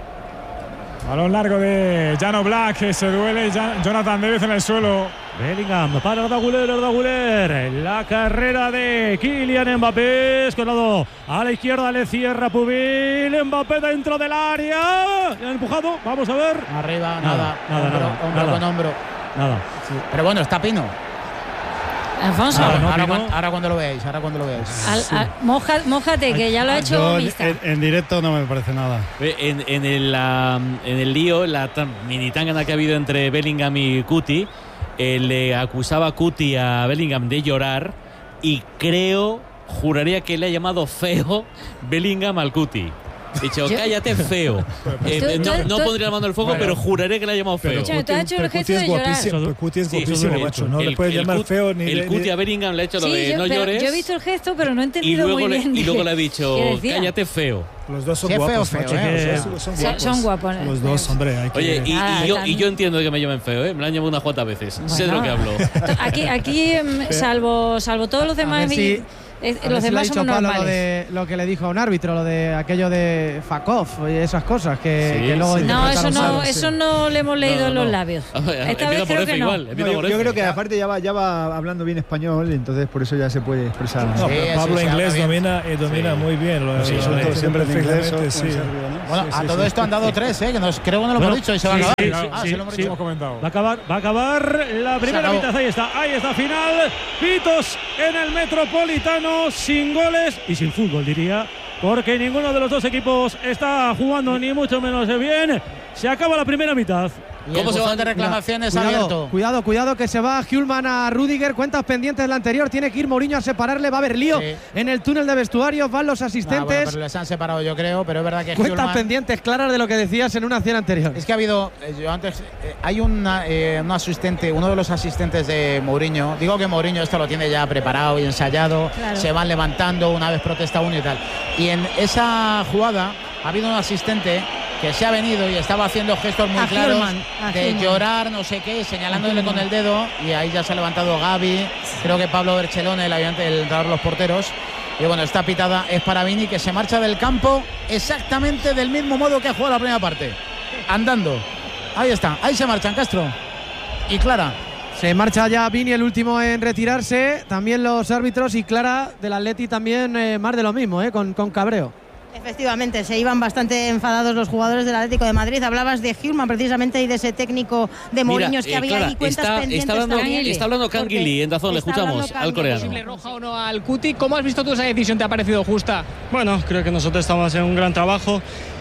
H: Balón largo de Jano Black, que se duele Jonathan Davis en el suelo.
E: Bellingham para Arda Güler, Arda Güler. La carrera de Kylian Mbappé. Escolado a la izquierda, le cierra Pubil. Mbappé dentro del área. Ha empujado, vamos a ver.
A: Arriba,
E: Nada,
A: nada.
E: nada,
A: hombro,
E: nada,
A: hombro
E: nada.
A: con hombro.
E: Nada.
A: Sí. Pero bueno, está Pino.
B: Alfonso,
A: Ahora,
E: no,
A: ahora,
E: Pino.
A: cuando, ahora cuando lo veáis, ahora cuando lo veáis.
B: al, al, moja, mójate, que ya lo ha hecho
J: Yo,
B: Mista.
J: en, en directo no me parece nada.
I: En, en, el, la, en el lío, la tan, mini tangana que ha habido entre Bellingham y Cuti, eh, le acusaba a Cuti a Bellingham de llorar y creo, juraría que le ha llamado feo Bellingham al Cuti. He dicho, cállate feo. Eh, no, no pondría la mano al fuego, bueno, pero juraré que le ha llamado feo.
B: Pero Cuti, hecho el gesto de llorar.
D: Pero Cuti es guapísimo, macho. No le puedes llamar feo ni...
I: El Cuti a Bellingham le ha hecho lo de no llores.
B: Yo he visto el gesto, pero no he entendido muy bien.
I: Y luego le ha dicho, cállate feo.
D: Los dos son
A: sí,
D: guapos,
A: feo,
D: macho,
A: eh,
D: son, son,
B: guapos. son guapos.
D: Los dos, hombre. Hay que...
I: Oye, y, ah, y, yo, y yo entiendo que me llamen feo, ¿eh? Me lo han llamado unas cuantas veces. Bueno, sé de lo que hablo.
B: Aquí, aquí salvo, salvo todos los demás...
F: Sí.
B: Es, los demás
F: si
B: somos normales.
F: Lo, de, lo que le dijo a un árbitro, lo de aquello de Fakov y esas cosas que, sí, que luego
B: sí. No, eso no, sí. eso no le hemos leído no, no, en los labios.
I: No. Esta vez creo que
C: igual, no. no yo, yo creo que aparte ya va, ya va hablando bien español, entonces por eso ya se puede expresar.
D: No, sí, Pablo sí, inglés domina, eh, domina sí. muy bien. Lo,
J: sí,
D: lo,
J: lo, siempre en inglés.
D: Sí.
A: Bueno, a todo esto han dado tres, ¿eh? Que nos, creo que no lo hemos dicho y se van a dar.
E: Ah, sí lo hemos comentado. Va a acabar, va a acabar la primera mitad. Ahí está, ahí está final. Pitos en el Metropolitano sin goles y sin fútbol, diría, porque ninguno de los dos equipos está jugando ni mucho menos bien. Se acaba la primera mitad.
A: ¿Cómo se van de reclamaciones
F: cuidado,
A: abierto?
F: Cuidado, cuidado, que se va Hjulman a Rudiger. Cuentas pendientes de la anterior. Tiene que ir Mourinho a separarle. Va a haber lío sí. en el túnel de vestuarios. Van los asistentes. Ah, bueno,
A: pero les han separado, yo creo. Pero es verdad que
F: Cuentas
A: Hjulman...
F: pendientes claras de lo que decías en una acción anterior.
A: Es que ha habido. Eh, yo antes. Eh, hay una, eh, un asistente, uno de los asistentes de Mourinho. Digo que Mourinho esto lo tiene ya preparado y ensayado. Claro. Se van levantando una vez protesta uno y tal. Y en esa jugada ha habido un asistente que se ha venido y estaba haciendo gestos muy a claros Hjulman, de Hjulman. llorar, no sé qué, señalándole con el dedo, y ahí ya se ha levantado Gavi, creo que Pablo Berchelone, el, el entrenador de los porteros, y bueno, esta pitada es para Vini, que se marcha del campo exactamente del mismo modo que ha jugado la primera parte, andando. Ahí está, ahí se marchan, Castro y Clara.
F: Se marcha ya Vini, el último en retirarse, también los árbitros, y Clara del Atleti también eh, más de lo mismo, eh, con, con cabreo.
G: Efectivamente, se iban bastante enfadados los jugadores del Atlético de Madrid. Hablabas de Hjulman precisamente y de ese técnico de Mourinho que eh, había
I: Clara,
G: ahí cuentas
I: está,
G: pendientes.
I: Está hablando, está hablando Canguili en Dazón, le escuchamos al coreano.
K: ¿Posible roja o no al Cuti? ¿Cómo has visto tú esa decisión? ¿Te ha parecido justa?
L: Bueno, creo que nosotros estamos haciendo un gran trabajo.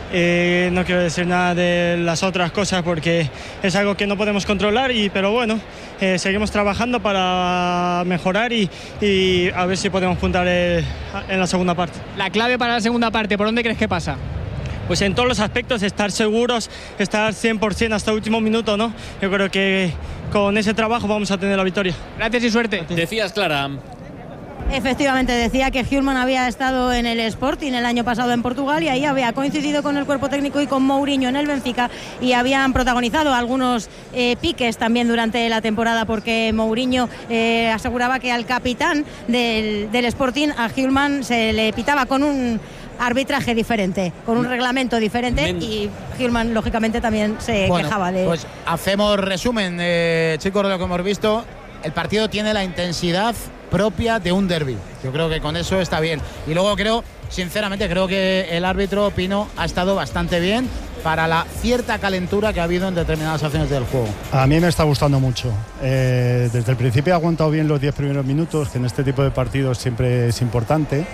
L: Eh, no quiero decir nada de las otras cosas porque es algo que no podemos controlar, y, pero bueno, eh, seguimos trabajando para mejorar y, y a ver si podemos puntar eh, en la segunda parte.
K: La clave para la segunda parte, ¿por dónde crees que pasa?
L: Pues en todos los aspectos, estar seguros, estar cien por ciento hasta el último minuto, ¿no? Yo creo que con ese trabajo vamos a tener la victoria.
K: Gracias y suerte.
I: Decías, Clara.
G: Efectivamente, decía que Hjulman había estado en el Sporting el año pasado en Portugal y ahí había coincidido con el cuerpo técnico y con Mourinho en el Benfica, y habían protagonizado algunos eh, piques también durante la temporada, porque Mourinho eh, aseguraba que al capitán del, del Sporting, a Hjulman, se le pitaba con un arbitraje diferente, con un reglamento diferente, Men... y Hjulman lógicamente también se
A: bueno,
G: quejaba de...
A: Pues hacemos resumen, eh, chicos, de lo que hemos visto. El partido tiene la intensidad propia de un derbi. Yo creo que con eso está bien. Y luego creo, sinceramente, creo que el árbitro Pino ha estado bastante bien para la cierta calentura que ha habido en determinadas acciones del juego.
J: A mí me está gustando mucho. Eh, desde el principio ha aguantado bien los diez primeros minutos, que en este tipo de partidos siempre es importante.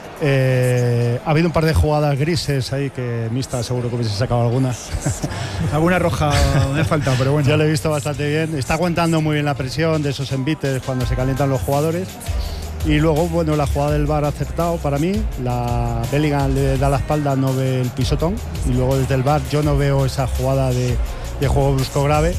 J: Eh, ha habido un par de jugadas grises ahí que Mista seguro que hubiese sacado alguna.
C: Alguna roja me ha faltado, pero bueno.
J: Yo lo he visto bastante bien. Está aguantando muy bien la presión de esos envites cuando se calientan los jugadores. Y luego, bueno, la jugada del V A R ha acertado para mí. La Bellingham le da la espalda, no ve el pisotón. Y luego desde el V A R yo no veo esa jugada de, de juego brusco grave.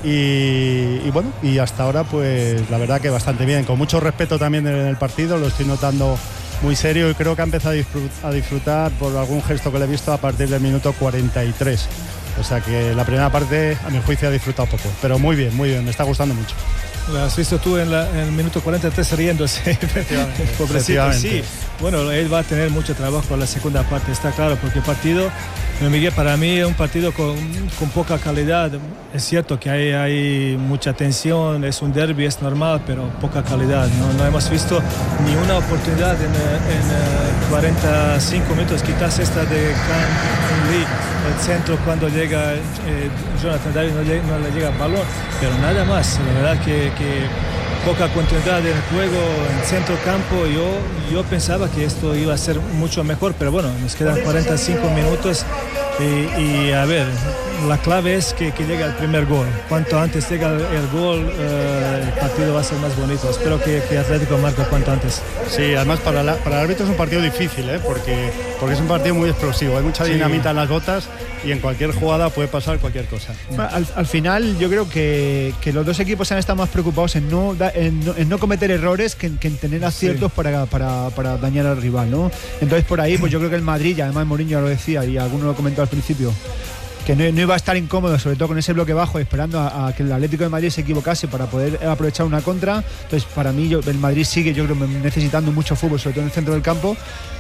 J: Y, y bueno, y hasta ahora pues la verdad que bastante bien. Con mucho respeto también en el partido, lo estoy notando muy serio, y creo que ha empezado a disfrutar por algún gesto que le he visto a partir del minuto cuarenta y tres. O sea que la primera parte, a mi juicio, ha disfrutado poco. Pero muy bien, muy bien, me está gustando mucho.
D: Lo has visto tú en, la, en el minuto cuarenta y tres riéndose.
J: Efectivamente.
D: Pobrecito, sí. Bueno, él va a tener mucho trabajo en la segunda parte, está claro, porque el partido, Miguel, para mí es un partido con, con poca calidad. Es cierto que hay, hay mucha tensión, es un derbi, es normal, pero poca calidad. No, no hemos visto ni una oportunidad en, en cuarenta y cinco minutos, quizás esta de Kang Lee, el centro cuando llega eh, Jonathan David, no, llega, no le llega el balón, pero nada más. La verdad que, que poca continuidad en el juego en centro campo. Yo, yo pensaba que esto iba a ser mucho mejor, pero bueno, nos quedan cuarenta y cinco minutos y, y a ver, la clave es que, que llegue el primer gol. Cuanto antes llega el, el gol, eh, el partido va a ser más bonito. Espero que, que Atlético marque cuanto antes.
J: Sí, además para, la, para el árbitro es un partido difícil, ¿eh? porque, porque es un partido muy explosivo. Hay mucha dinamita sí. en las botas y en cualquier jugada puede pasar cualquier cosa.
C: Al, al final yo creo que, que los dos equipos han estado más preocupados en no, en no, en no cometer errores que en, que en tener aciertos sí. para, para, para dañar al rival, ¿no? Entonces por ahí pues yo creo que el Madrid, y además Mourinho lo decía y alguno lo comentó al principio, que no, no iba a estar incómodo, sobre todo con ese bloque bajo, esperando a, a que el Atlético de Madrid se equivocase para poder aprovechar una contra. Entonces para mí yo, el Madrid sigue yo creo necesitando mucho fútbol, sobre todo en el centro del campo.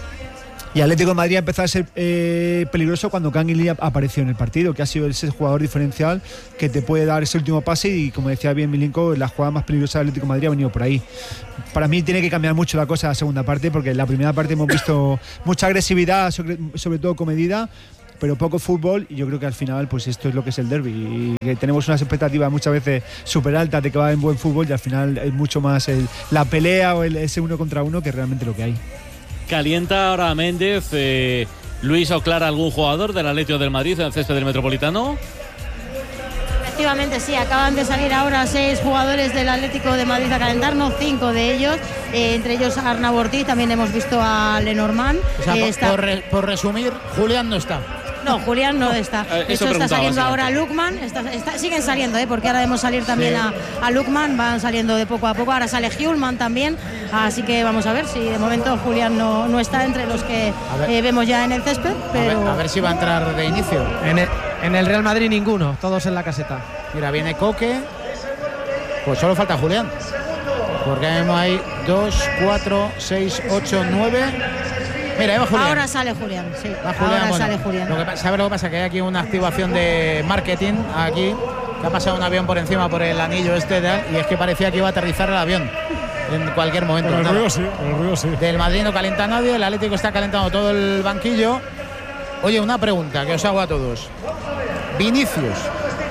C: Y Atlético de Madrid ha empezado a ser eh, peligroso cuando Kangin apareció en el partido, que ha sido ese jugador diferencial que te puede dar ese último pase y, como decía bien Milinko, la jugada más peligrosa del Atlético de Madrid ha venido por ahí. Para mí tiene que cambiar mucho la cosa en la segunda parte, porque en la primera parte hemos visto mucha agresividad, sobre, sobre todo comedida, pero poco fútbol, y yo creo que al final pues esto es lo que es el derbi, y que tenemos unas expectativas muchas veces súper altas de que va a haber buen fútbol y al final es mucho más el, la pelea o el, ese uno contra uno que realmente lo que hay.
I: Calienta ahora Méndez, eh, Luis o Clara, algún jugador del Atlético del Madrid en el césped del Metropolitano.
G: Efectivamente, sí, acaban de salir ahora seis jugadores del Atlético de Madrid a calentarnos, cinco de ellos, eh, entre ellos Arnau Ortiz, también hemos visto a Lenormand.
A: O sea,
G: eh,
A: por,
G: está...
A: por, re, por resumir, Julián no está.
G: No, Julián no está.
I: Eh,
G: de hecho, está saliendo ahora Lukman. Está, está, siguen saliendo, ¿eh? Porque ahora debemos salir también sí. a, a Lukman. Van saliendo de poco a poco. Ahora sale Hjulman también. Así que vamos a ver si de momento Julián no, no está entre los que eh, vemos ya en el césped. Pero...
A: A ver, a ver si va a entrar de inicio.
F: En el, en el Real Madrid ninguno. Todos en la caseta.
A: Mira, viene Coque. Pues solo falta Julián. Porque hay dos, cuatro, seis, ocho, nueve. Mira, ahí va Julián.
G: Ahora sale Julián, sí.
A: Va Julián,
G: ahora
A: bueno,
G: sale Julián.
A: Lo que, ¿sabes lo que pasa? Que hay aquí una activación de marketing aquí, que ha pasado un avión por encima por el anillo este de, y es que parecía que iba a aterrizar el avión en cualquier momento.
H: El
A: ¿no?
H: ruido sí, el ruido sí.
A: Del Madrid no calienta nadie, el Atlético está calentando todo el banquillo. Oye, una pregunta que os hago a todos. Vinicius.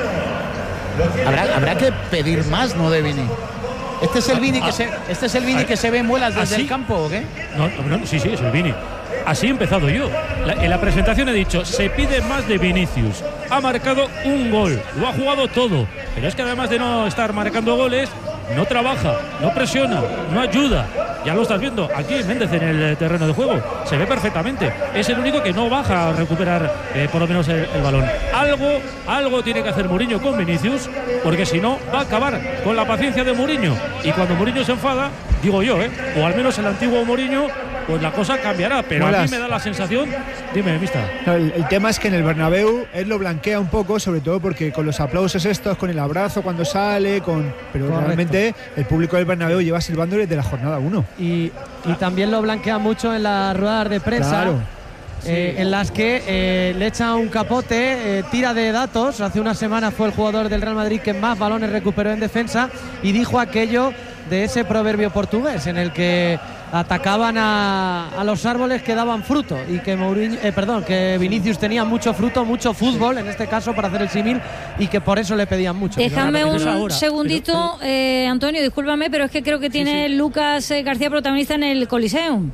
A: ¿Habrá, habrá que pedir más, no, de Vini? ¿Este es el Vini, que, se, este es el Vini que se ve en muelas desde
E: ¿Así?
A: el campo o qué?
E: No, no, sí, sí, es el Vini. Así he empezado yo. La, en la presentación he dicho, se pide más de Vinicius. Ha marcado un gol, lo ha jugado todo. Pero es que además de no estar marcando goles, no trabaja, no presiona, no ayuda. Ya lo estás viendo aquí Méndez en el terreno de juego. Se ve perfectamente. Es el único que no baja a recuperar eh, por lo menos el, el balón. Algo, algo tiene que hacer Mourinho con Vinicius, porque si no va a acabar con la paciencia de Mourinho. Y cuando Mourinho se enfada, digo yo, ¿eh? o al menos el antiguo Mourinho, pues la cosa cambiará. Pero Molas. A mí me da la sensación. Dime, Mista.
C: No, el, el tema es que en el Bernabéu él lo blanquea un poco, sobre todo porque con los aplausos estos, con el abrazo cuando sale, con pero Correcto. Realmente el público del Bernabéu lleva silbando desde la jornada uno.
F: Y, y también lo blanquea mucho en las ruedas de prensa.
C: Claro.
F: Eh, sí. En las que eh, le echa un capote, eh, tira de datos. Hace una semana fue el jugador del Real Madrid que más balones recuperó en defensa y dijo aquello de ese proverbio portugués en el que atacaban a, a los árboles que daban fruto y que Mourinho, eh, perdón, que Vinicius tenía mucho fruto, mucho fútbol en este caso para hacer el símil y que por eso le pedían mucho.
B: Déjame un ahora. segundito, eh, Antonio, discúlpame, pero es que creo que tiene sí, sí. Lucas eh, García protagonista en el Coliseum.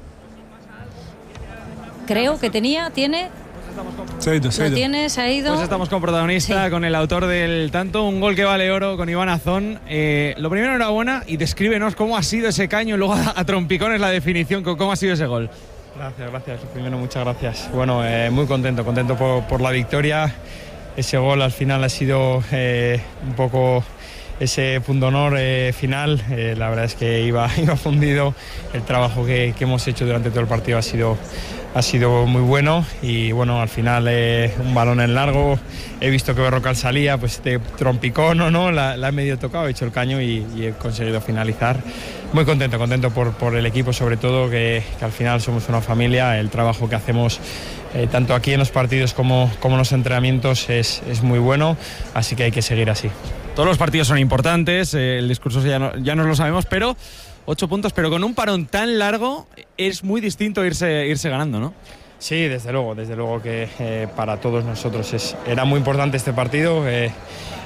B: Creo que tenía, tiene.
D: Se ha ido, se ha ido.
B: ¿Lo tienes? ¿Ha ido?
K: Pues estamos con protagonista, sí. con el autor del tanto, un gol que vale oro, con Iván Azón. Eh, lo primero, enhorabuena y descríbenos cómo ha sido ese caño y luego a, a trompicones la definición, cómo ha sido ese gol.
M: Gracias, gracias. Primero, muchas gracias. Bueno, eh, muy contento, contento por, por la victoria. Ese gol al final ha sido eh, un poco ese punto honor eh, final. Eh, la verdad es que iba, iba fundido. El trabajo que, que hemos hecho durante todo el partido ha sido... ha sido muy bueno y bueno, al final eh, un balón en largo, he visto que Berrocal salía, pues este trompicón o no, la, la he medio tocado, he hecho el caño y, y he conseguido finalizar. Muy contento, contento por, por el equipo sobre todo, que, que al final somos una familia, el trabajo que hacemos eh, tanto aquí en los partidos como, como en los entrenamientos es, es muy bueno, así que hay que seguir así.
K: Todos los partidos son importantes, eh, el discurso ya, no, ya nos lo sabemos, pero... Ocho puntos, pero con un parón tan largo es muy distinto irse, irse ganando, ¿no?
M: Sí, desde luego, desde luego que eh, para todos nosotros es, era muy importante este partido. Eh,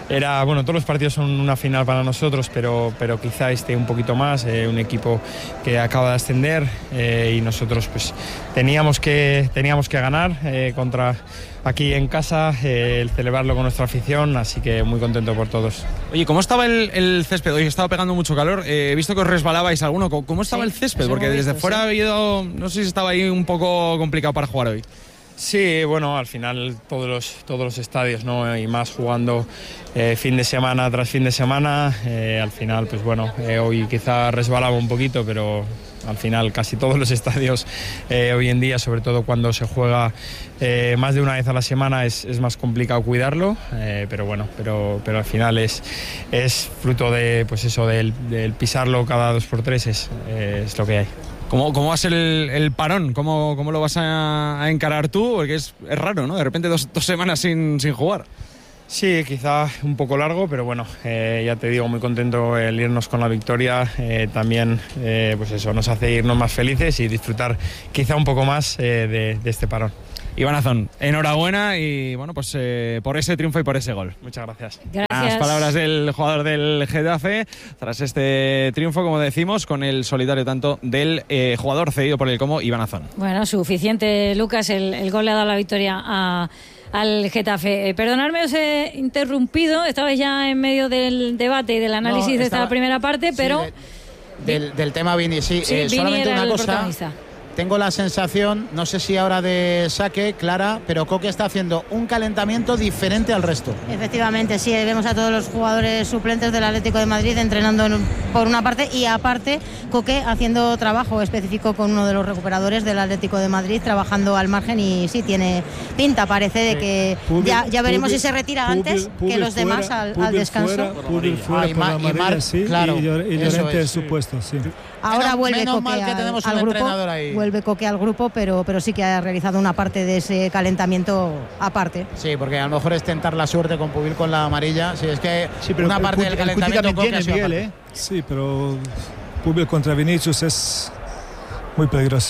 M: era, bueno, todos los partidos son una final para nosotros, pero, pero quizá este un poquito más, eh, un equipo que acaba de ascender eh, y nosotros pues teníamos que, teníamos que ganar eh, contra aquí en casa, eh, el celebrarlo con nuestra afición, así que muy contento por todos.
K: Oye, ¿cómo estaba el, el césped? Hoy estaba pegando mucho calor, eh, he visto que os resbalabais alguno, ¿cómo, cómo estaba sí, el césped? Porque desde visto, fuera sí. ha habido, no sé si estaba ahí un poco complicado para jugar hoy.
M: Sí, bueno, al final todos los, todos los estadios, ¿no? Y más jugando eh, fin de semana tras fin de semana, eh, al final, pues bueno, eh, hoy quizá resbalaba un poquito, pero al final casi todos los estadios eh, hoy en día, sobre todo cuando se juega eh, más de una vez a la semana, es, es más complicado cuidarlo, eh, pero bueno, pero, pero al final es, es fruto de, pues eso, del, del pisarlo cada dos por tres, es, eh, es lo que hay.
K: ¿Cómo, ¿Cómo va a ser el, el parón? ¿Cómo, ¿Cómo lo vas a, a encarar tú? Porque es, es raro, ¿no? De repente dos, dos semanas sin, sin jugar.
M: Sí, quizá un poco largo, pero bueno, eh, ya te digo, muy contento el irnos con la victoria. Eh, también, eh, pues eso, nos hace irnos más felices y disfrutar quizá un poco más eh, de, de este parón.
K: Iván Azón, enhorabuena y bueno, pues eh, por ese triunfo y por ese gol.
M: Muchas gracias.
B: Gracias.
K: Las palabras del jugador del Getafe tras este triunfo, como decimos, con el solitario tanto del eh, jugador cedido por el Como, Iván Azón.
B: Bueno, suficiente, Lucas, el, el gol le ha dado la victoria a, al Getafe. Eh, perdonadme, os he interrumpido, estabais ya en medio del debate y del análisis no, de esta primera parte, pero...
A: Sí, de, del, del tema Vini, sí,
B: sí
A: eh,
B: Vini
A: solamente
B: era
A: una
B: el
A: cosa...
B: protagonista.
A: Tengo la sensación, no sé si ahora de saque, Clara, pero Coque está haciendo un calentamiento diferente al resto.
G: Efectivamente, sí, vemos a todos los jugadores suplentes del Atlético de Madrid entrenando en, por una parte y aparte Coque haciendo trabajo específico con uno de los recuperadores del Atlético de Madrid, trabajando al margen y sí, tiene pinta, parece de que Pubil, ya, ya veremos Pubil, si se retira Pubil, antes Pubil, que los fuera, demás al, al descanso.
D: Fuera, Pubil fuera ah, y, Ma, y Mar, sí, claro, y, y Llorente es supuesto, sí.
G: Ahora
A: menos,
G: vuelve
A: menos
G: Coque
A: mal que tenemos
G: al,
A: un
G: al grupo,
A: entrenador ahí.
G: Vuelve Coque al grupo, pero, pero sí que ha realizado una parte de ese calentamiento aparte.
A: Sí, porque a lo mejor es tentar la suerte con Pubil con la amarilla. Sí, es que
C: sí, pero
A: una parte
C: el,
A: del calentamiento
C: Coque tiene, Miguel, ¿eh?
D: Sí, pero Pubil contra Vinicius es muy peligroso.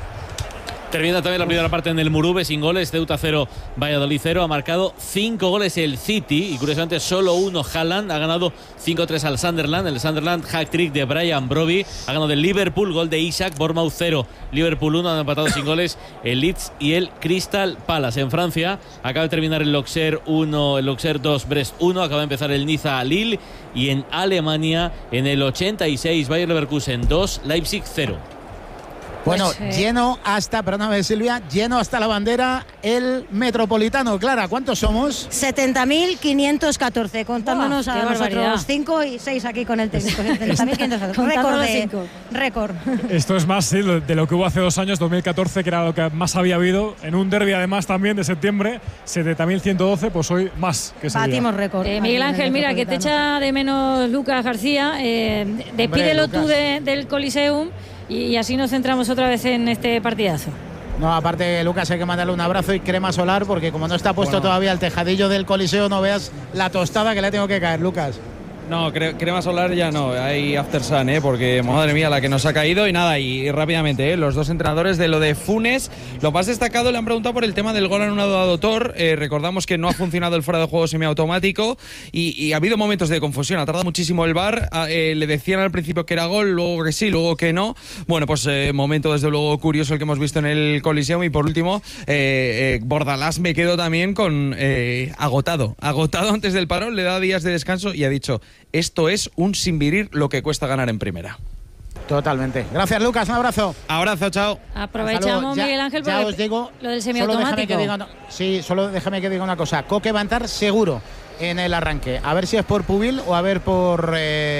I: Termina también la primera parte en el Murube sin goles, Ceuta cero, Valladolid cero. Ha marcado cinco goles el City y curiosamente solo uno Haaland. Ha ganado cinco tres al Sunderland. El Sunderland, hat-trick de Brian Broby. Ha ganado el Liverpool, gol de Isaac. Bournemouth cero, Liverpool uno. Han empatado sin goles el Leeds y el Crystal Palace. En Francia acaba de terminar el Auxerre uno, el Auxerre dos, Brest uno. Acaba de empezar el Niza Lille. Y en Alemania, en el ochenta y seis, Bayer Leverkusen dos, Leipzig cero.
A: Bueno,
B: pues, eh.
A: lleno hasta, perdóname Silvia, lleno hasta la bandera el Metropolitano. Clara, ¿cuántos somos?
G: setenta mil quinientos catorce, contándonos
B: Buah,
G: a
B: nosotros
G: los cinco y seis aquí con el técnico. setenta mil quinientos catorce. Récord de, récord.
H: Esto es más sí, de lo que hubo hace dos años, dos mil catorce, que era lo que más había habido. En un derbi además también de septiembre, setenta mil ciento doce, pues hoy más que ese
G: Batimos
H: día.
G: récord.
B: Eh, Miguel Ángel, mira, que te echa de menos Lucas García. Eh, despídelo Hombre, tú de, del Coliseum. Y así nos centramos otra vez en este partidazo.
A: No, aparte, Lucas, hay que mandarle un abrazo y crema solar, porque como no está puesto bueno. todavía el tejadillo del Coliseo, no veas la tostada que le tengo que caer, Lucas.
K: No, cre crema solar ya no, hay after sun, ¿eh? Porque madre mía la que nos ha caído. Y nada, y, y rápidamente, ¿eh? Los dos entrenadores de lo de Funes, lo más destacado le han preguntado por el tema del gol anulado a Dotor. Eh, recordamos que no ha funcionado el fuera de juego semiautomático y, y ha habido momentos de confusión, ha tardado muchísimo el V A R, eh, le decían al principio que era gol, luego que sí, luego que no. Bueno, pues eh, momento desde luego curioso el que hemos visto en el Coliseum. Y por último, eh, eh, Bordalás me quedo también con eh, agotado, agotado antes del parón, le da días de descanso y ha dicho: esto es un sinvirir lo que cuesta ganar en primera.
A: Totalmente. Gracias, Lucas. Un abrazo.
K: Abrazo, chao.
B: Aprovechamos, ya, Miguel Ángel,
A: ya os digo,
B: lo del semiautomático.
A: Solo diga, sí, solo déjame que diga una cosa. Coque va a entrar seguro en el arranque. A ver si es por Pubil o a ver por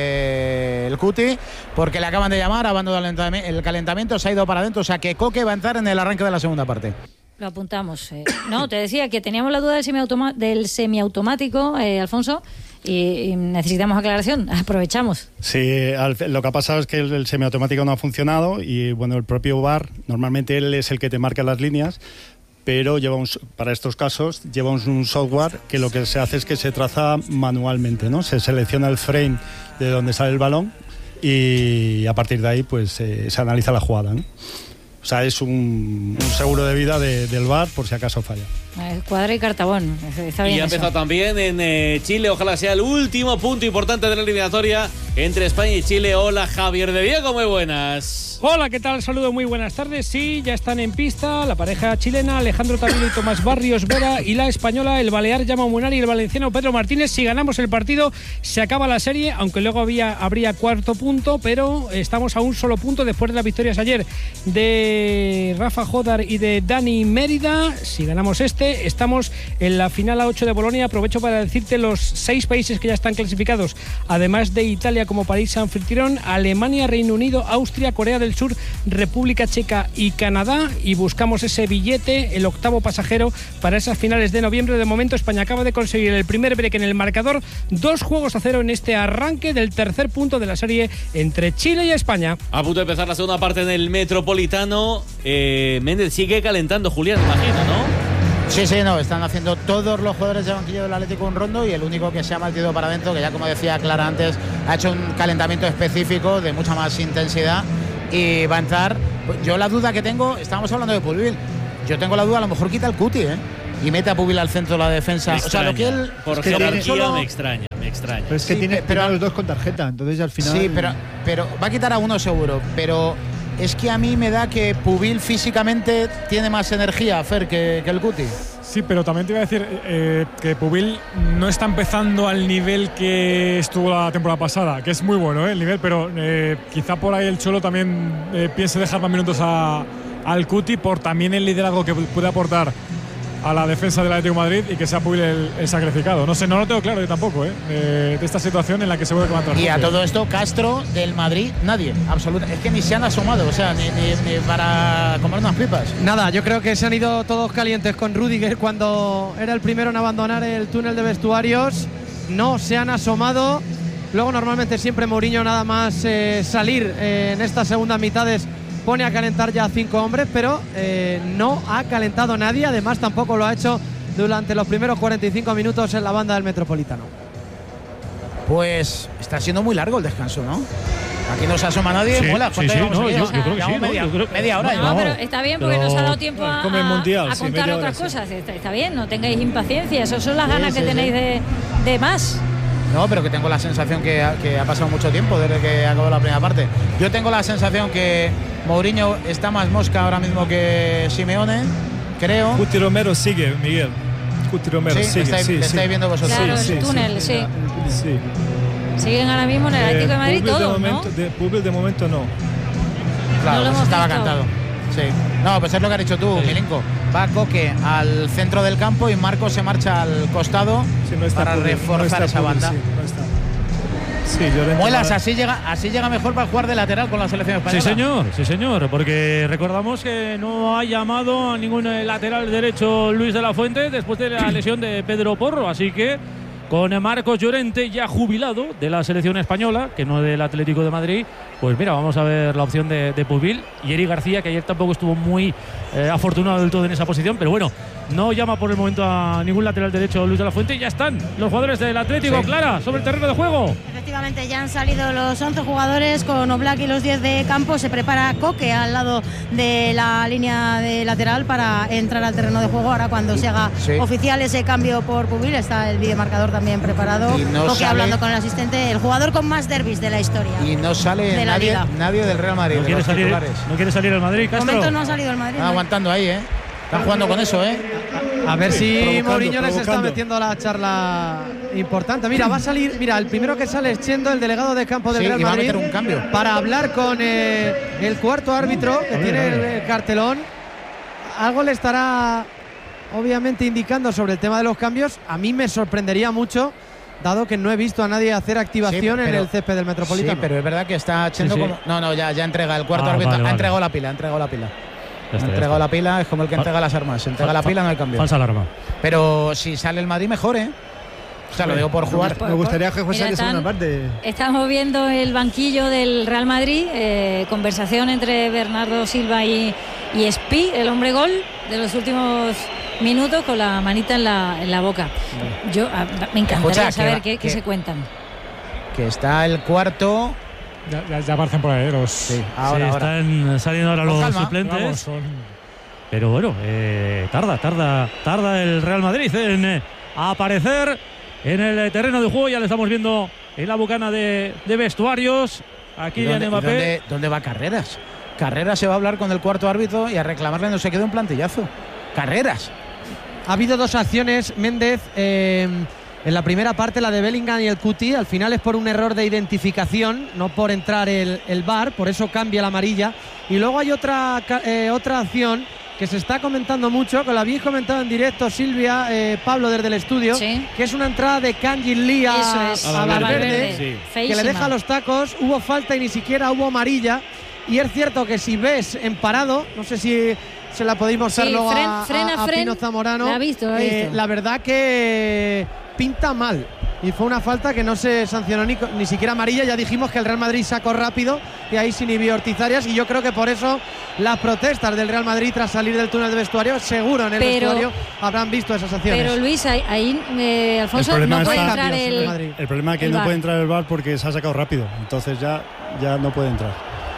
A: eh, el Cuti, porque le acaban de llamar, abandonado el calentamiento, se ha ido para adentro. O sea que Coque va a entrar en el arranque de la segunda parte.
B: Lo apuntamos. Eh. No, te decía que teníamos la duda del, semiautoma del semiautomático, eh, Alfonso, y, y necesitamos aclaración. Aprovechamos.
J: Sí, al, lo que ha pasado es que el, el semiautomático no ha funcionado y bueno, el propio V A R, normalmente él es el que te marca las líneas, pero lleva un, para estos casos lleva un, un software que lo que se hace es que se traza manualmente, ¿no? Se selecciona el frame de donde sale el balón y a partir de ahí pues eh, se analiza la jugada, ¿no? O sea, es un, un seguro de vida de, del V A R por si acaso falla.
B: Cuadra y Cartabón. Está bien
I: y ha
B: eso.
I: empezado también en eh, Chile. Ojalá sea el último punto importante de la eliminatoria entre España y Chile. Hola, Javier de Diego, muy buenas.
N: Hola, ¿qué tal? Saludo, muy buenas tardes. Sí, ya están en pista la pareja chilena, Alejandro Tavilo y Tomás Barrios Vera, y la española, el balear Jaume Munari y el valenciano Pedro Martínez. Si ganamos el partido, se acaba la serie, aunque luego había, habría cuarto punto, pero estamos a un solo punto después de las victorias ayer de Rafa Jodar y de Dani Mérida. Si ganamos este, estamos en la final a ocho de Bolonia. Aprovecho para decirte los seis países que ya están clasificados, además de Italia como país anfitrión: Alemania, Reino Unido, Austria, Corea del Sur, República Checa y Canadá, y buscamos ese billete, el octavo pasajero para esas finales de noviembre. De momento España acaba de conseguir el primer break en el marcador, dos juegos a cero en este arranque del tercer punto de la serie entre Chile y España.
I: A punto de empezar la segunda parte en el Metropolitano. eh, Méndez sigue calentando, Julián, imagino, ¿no?
A: Sí, sí, no, están haciendo todos los jugadores del banquillo del Atlético un rondo, y el único que se ha metido para adentro, que ya como decía Clara antes, ha hecho un calentamiento específico de mucha más intensidad y va a entrar. Yo la duda que tengo, estábamos hablando de Pubil, yo tengo la duda, a lo mejor quita el Cuti, ¿eh? Y mete a Pubil al centro de la defensa.
I: Me
A: o sea, lo que él...
I: Por
A: que
I: jerarquía
A: solo...
I: me extraña, me extraña.
C: Pero es que
A: Sí,
C: tiene,
A: pero-
C: tiene a los dos con tarjeta, entonces al final...
A: Sí, pero, pero va a quitar a uno seguro, pero es que a mí me da que Pubil físicamente tiene más energía, Fer, que, que el Cuti.
H: Sí, pero también te iba a decir eh, que Pubil no está empezando al nivel que estuvo la temporada pasada, que es muy bueno, ¿eh? El nivel, pero eh, quizá por ahí el Cholo también eh, piense dejar más minutos a, al Cuti por también el liderazgo que puede aportar a la defensa del Atlético de Madrid, y que sea Pubil el, el sacrificado. No sé, no lo tengo claro yo tampoco, ¿eh? Eh, de esta situación en la que se vuelve a levantar.
A: Y a todo esto, Castro del Madrid, nadie, absolutamente. Es que ni se han asomado, o sea, ni, ni, ni para comer unas pipas.
F: Nada, yo creo que se han ido todos calientes con Rüdiger cuando era el primero en abandonar el túnel de vestuarios. No se han asomado. Luego normalmente siempre Mourinho, nada más eh, salir eh, en estas segundas mitades, pone a calentar ya a cinco hombres, pero eh, no ha calentado nadie. Además tampoco lo ha hecho durante los primeros cuarenta y cinco minutos en la banda del Metropolitano.
A: Pues está siendo muy largo el descanso, ¿no? Aquí no se asoma nadie.
E: Sí,
A: Mola,
E: sí,
A: ¿cuánto
E: sí,
A: llevamos
E: no,
A: aquí?
E: yo-
A: O sea,
E: yo creo que sí,
A: llevamos
E: ¿no?
A: media,
E: Yo creo-
A: media hora.
B: No,
A: ya.
B: pero está bien porque
E: Pero
B: nos ha dado tiempo a,
D: come el mundial,
B: a
D: sí,
B: contar
D: media
B: otras
D: hora, sí.
B: cosas. Está, está bien, no tengáis impaciencia. Esas son las
A: Sí,
B: ganas
A: sí,
B: que
A: sí.
B: tenéis de, de más.
A: No, pero que tengo la sensación que ha, que ha pasado mucho tiempo desde que acabó la primera parte. Yo tengo la sensación que Mourinho está más mosca ahora mismo que Simeone, creo.
D: Cuti Romero sigue, Miguel. Cuti Romero
A: Sí,
D: sigue.
A: estáis-
D: sí,
A: le
D: sí.
A: estáis viendo vosotros.
B: Claro,
D: Sí,
B: el
D: sí,
B: túnel, sí.
D: Sí.
B: Siguen ahora mismo en el Atlético de
D: Eh,
B: Madrid
D: Pubil de
B: todos, ¿no?
D: momento, de, Pubil de momento no.
A: Claro,
B: No lo
A: pues
B: hemos
A: estaba
B: visto.
A: cantado. Sí. No, pues es lo que has dicho tú, Milinko. Va Coque al centro del campo y Marco se marcha al costado
D: Sí, no está
A: para
D: Pubil,
A: reforzar
D: no está
A: esa
D: Pubil,
A: banda.
D: sí, no está. Sí, Llorente
A: Muelas,
D: va-
A: así llega, así llega mejor para jugar de lateral con la selección
E: Sí,
A: española.
E: señor, sí, señor, porque recordamos que no ha llamado a ningún eh, lateral derecho Luis de la Fuente después de la lesión de Pedro Porro, así que con Marcos Llorente ya jubilado de la selección española, que no del Atlético de Madrid, pues mira, vamos a ver la opción de, de Pubil y Eric García, que ayer tampoco estuvo muy eh, afortunado del todo en esa posición, pero bueno, no llama por el momento a ningún lateral derecho Luis de la Fuente y ya están los jugadores del Atlético,
A: Sí.
E: Clara, sobre el terreno de juego.
G: Efectivamente, ya han salido los once jugadores con Oblak y los diez de campo. Se prepara Coque al lado de la línea de lateral para entrar al terreno de juego. Ahora cuando se haga
A: Sí.
G: oficial ese cambio por Pubil, está el videomarcador también preparado.
A: Y no
G: Coque
A: sale-
G: hablando con el asistente, el jugador con más derbis de la historia.
A: Y no sale
G: De la
A: nadie,
G: Liga.
A: nadie del Real Madrid,
E: No
A: de
E: quiere,
A: los
E: salir,
A: titulares.
E: no quiere salir el Madrid,
G: De
E: Castro.
G: momento no ha salido el Madrid.
A: Están
G: ¿no?
A: aguantando ahí, ¿eh? Están jugando con eso, ¿eh?
F: A ver si
D: Provocando,
F: Mourinho les está
D: provocando.
F: metiendo la charla importante. Mira, va a salir, mira, el primero que sale es Chendo, el delegado de campo del
A: Sí,
F: Real
A: y va a
F: Madrid,
A: meter un cambio.
F: para hablar con eh, el cuarto árbitro que tiene el, el cartelón. Algo le estará obviamente indicando sobre el tema de los cambios. A mí me sorprendería mucho, dado que no he visto a nadie hacer activación
A: Sí,
F: en
A: pero-
F: el césped del Metropolitano.
A: Sí, pero es verdad que está Chendo
E: Sí, sí.
A: como. No, no, ya, ya entrega el cuarto
E: Ah,
A: árbitro.
E: vale,
A: Ha
E: vale.
A: entregado la pila, ha entregado la pila.
E: Ya
A: Ha
E: está, ya
A: entregado
E: está.
A: la pila, es como el que
E: Fa-
A: entrega las armas. Se entrega
E: Fa-
A: la pila,
E: fa-
A: no hay cambio.
E: Falsa alarma.
A: Pero si sale el Madrid, mejor, ¿eh? O sea, lo digo por jugar.
F: Pues,
C: Me gustaría que fuese
B: Mira,
C: de segunda
B: están-
C: parte.
B: Estamos viendo el banquillo del Real Madrid, eh, conversación entre Bernardo Silva y, y Espi, el hombre gol de los últimos minutos, con la manita en la, en la boca. Yo a- me encantaría
A: Escucha, que
B: saber
A: va-
B: qué, qué
A: que-
B: se cuentan.
A: Que está el cuarto.
H: Ya, ya, ya aparecen por ahí los.
A: Sí,
E: Sí,
A: ahora, ahora.
E: están saliendo ahora
A: Con
E: los
A: calma,
E: suplentes.
H: Vamos, son-
E: pero bueno, eh, tarda, tarda, tarda el Real Madrid en eh, aparecer en el terreno de juego. Ya le estamos viendo en la bucana de, de vestuarios. Aquí
A: ¿Dónde,
E: Mbappé.
A: ¿dónde, ¿Dónde va Carreras? Carreras se va a hablar con el cuarto árbitro y a reclamarle no se quede un plantillazo. Carreras.
F: Ha habido dos acciones, Méndez, eh, en la primera parte, la de Bellingham y el Cuti. Al final es por un error de identificación, no por entrar el, el V A R, por eso cambia la amarilla. Y luego hay otra, eh, otra acción que se está comentando mucho, que lo habéis comentado en directo, Silvia, eh, Pablo, desde el estudio, sí. que es una entrada de Kangin Lee a,
B: es,
F: a Valverde,
B: sí.
F: que le deja los tacos, hubo falta y ni siquiera hubo amarilla. Y es cierto que si ves en parado, no sé si se la podéis mostrar
B: sí,
F: luego
B: fren,
F: a,
B: frena,
F: a, a
B: fren,
F: Pino Zamorano,
B: la, ha visto, la, ha
F: eh,
B: visto.
F: la verdad que pinta mal. Y fue una falta que no se sancionó ni, ni siquiera amarilla. Ya dijimos que el Real Madrid sacó rápido y ahí se inhibió Ortiz Arias. Y yo creo que por eso las protestas del Real Madrid tras salir del túnel de vestuario, seguro en el
B: pero,
F: vestuario habrán visto esas acciones.
B: Pero Luis, ahí, ahí eh, Alfonso, no puede entrar el,
J: el problema es que no puede entrar el V A R porque se ha sacado rápido. Entonces ya, ya no puede entrar.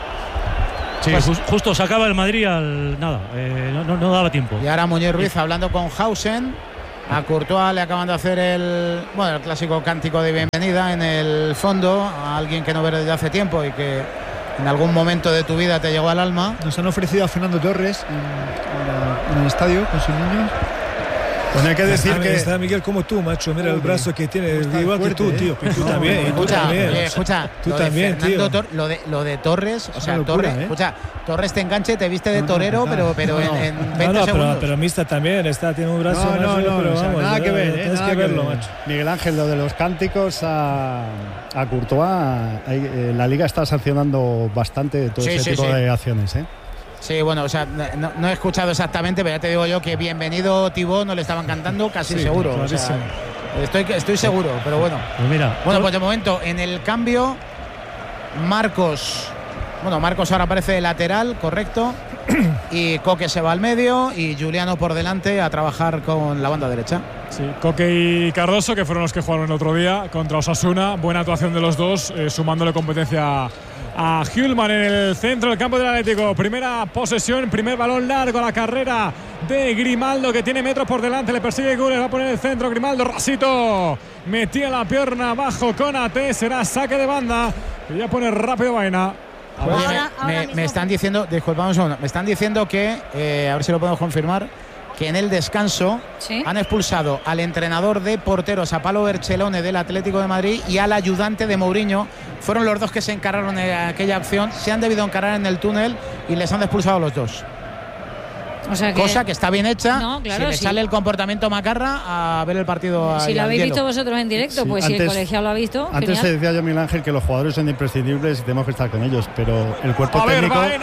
E: Sí, pues, justo sacaba el Madrid al nada, eh, no, no, no daba tiempo.
A: Y ahora Muñoz Ruiz hablando con Hausen. A Courtois le acaban de hacer el, bueno, el clásico cántico de bienvenida en el fondo a alguien que no ves desde hace tiempo y que en algún momento de tu vida te llegó al alma.
C: Nos han ofrecido a Fernando Torres en, en, la, en el estadio con sus niños.
D: Pues hay que decir está, que está Miguel como tú, macho. Mira el brazo que tiene, igual fuerte, que tú, tío. Y tú
A: no,
D: también, y tú
A: escucha,
D: también.
A: Oye, escucha,
D: tú también, tío.
A: Tor, lo, de, lo de Torres, o sea,
D: locura,
A: Torres,
D: ¿eh?
A: escucha, Torres te enganche, te viste de torero, no, no, no, pero, pero no, en, en veinte
D: no, no,
A: segundos.
D: Pero, pero Mista también está, tiene un brazo.
J: No, no,
D: macho,
J: no,
D: pero
J: o sea,
D: vamos,
J: nada que ver,
D: tienes
J: nada
D: que verlo,
J: que ver.
D: macho.
J: Miguel Ángel, lo de los cánticos a, a Courtois, hay, eh, la Liga está sancionando bastante todo
A: sí,
J: ese
A: sí,
J: tipo
A: sí.
J: de acciones, ¿eh?
A: Sí, bueno, o sea, no, no he escuchado exactamente, pero ya te digo yo que bienvenido Tibó no le estaban cantando casi sí, seguro. O sea, estoy, estoy seguro, pero bueno.
E: Pues mira,
A: bueno, pues de momento en el cambio, Marcos. Bueno, Marcos ahora aparece de lateral, correcto. Y Coque se va al medio y Juliano por delante a trabajar con la banda derecha.
H: Sí, Coque y Cardoso, que fueron los que jugaron el otro día contra Osasuna. Buena actuación de los dos, eh, sumándole competencia a Hjulman en el centro del campo del Atlético. Primera posesión, primer balón largo a la carrera de Grimaldo, que tiene metros por delante, le persigue Gules, va a poner el centro, Grimaldo, rasito, metía la pierna abajo con A T, será saque de banda y ya pone rápido Baena.
A: Ahora, ahora, me, ahora me, me están diciendo, disculpame un segundo, me están diciendo que, eh, a ver si lo podemos confirmar, que en el descanso ¿sí? han expulsado al entrenador de porteros, a Palo Berchelone del Atlético de Madrid, y al ayudante de Mourinho. Fueron los dos que se encargaron en aquella acción, se han debido encargar en el túnel y les han expulsado a los dos. O sea que, cosa que está bien hecha. No, claro, si le sí. sale el comportamiento macarra a ver el partido.
B: Si lo habéis
A: hielo.
B: visto vosotros en directo, sí. pues antes, si el colegiado lo ha visto.
J: Antes
B: genial.
J: se decía yo, Miguel Ángel, que los jugadores son imprescindibles y tenemos que estar con ellos, pero el cuerpo
H: a
J: técnico.
H: Ver,
J: el, que,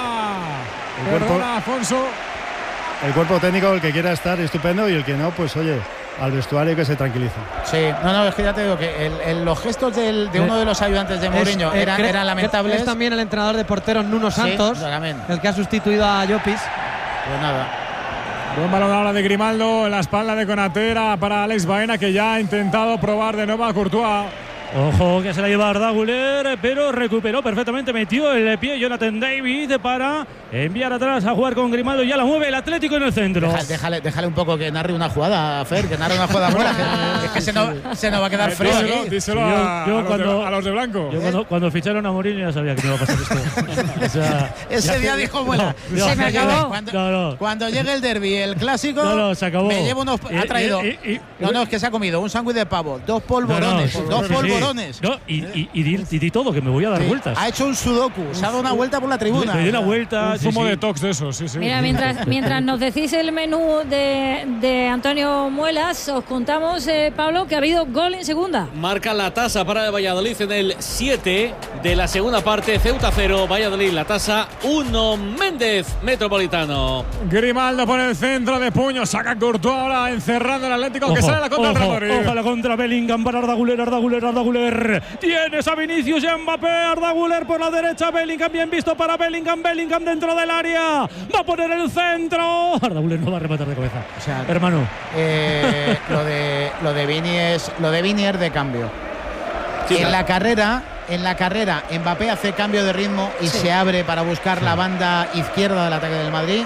H: el, cuerpo,
J: Perdona,
H: Afonso.
J: el cuerpo técnico, el que quiera estar, estupendo, y el que no, pues oye, al vestuario que se tranquilice.
A: Sí, no, no, es que ya te digo que el, el, los gestos del, de uno de los ayudantes de Mourinho
F: es, eh,
A: eran,
F: cre-
A: eran lamentables.
F: Es también el entrenador de porteros Nuno Santos,
A: sí,
F: el que ha sustituido a Llopis.
A: Pues nada.
H: Buen balón ahora de Grimaldo en la espalda de Konatera para Alex Baena, que ya ha intentado probar de nuevo a Courtois.
E: Ojo que se la lleva Arda Güler, pero recuperó perfectamente, metió el pie Jonathan David para enviar atrás a jugar con Grimaldo. Ya la mueve el Atlético en el centro.
A: Deja, déjale, déjale un poco que narre una jugada, Fer, que narre una jugada buena. que, es que se nos, se nos va a quedar frío.
H: Díselo,
A: aquí.
H: díselo
E: yo,
H: a,
E: yo
H: a, los
E: cuando,
H: de, a los de blanco.
E: Yo cuando, cuando ficharon a Mourinho ya sabía que no iba a pasar esto. O sea,
A: ese día dijo, bueno,
E: no,
A: se me acabó.
E: Cuando,
A: no,
E: no.
A: cuando llegue el derbi, el clásico,
E: no, no, se acabó.
A: me llevo unos.
E: Y,
A: ha traído.
E: Y, y, y,
A: no, no, es que se ha comido un sándwich de pavo, dos polvorones,
E: no, no,
A: dos
E: sí,
A: polvorones.
E: Sí. No, y, y, y, di, y di todo, que me voy a dar
A: sí,
E: vueltas.
A: Ha hecho un sudoku, se ha dado una vuelta por la tribuna.
E: Me di una vuelta.
H: Un zumo sí, de tox de eso, sí, sí.
B: Mira, mientras, mientras nos decís el menú de, de Antonio Muelas, os contamos, eh, Pablo, que ha habido gol en segunda.
I: Marca la tasa para el Valladolid en el siete de la segunda parte. Ceuta cero, Valladolid la tasa uno. Méndez, Metropolitano.
H: Grimaldo pone el centro de puño, saca Courtois ahora encerrando el Atlético, ojo, que sale la contra
E: ojo,
H: el Real Madrid.
E: Ojo la contra Bellingham para Arda Güler, Arda Güler, Arda Güler. Tienes a Vinicius y a Mbappé, Arda Güler por la derecha, Bellingham bien visto para Bellingham, Bellingham dentro del área. Va a poner el centro. Arda Güler no va a rematar de cabeza.
A: O sea,
E: hermano.
A: Eh, lo de lo de Vini es lo de Vini es de cambio. Sí, en claro. la carrera, en la carrera, Mbappé hace cambio de ritmo y sí. se abre para buscar sí. la banda izquierda del ataque del Madrid.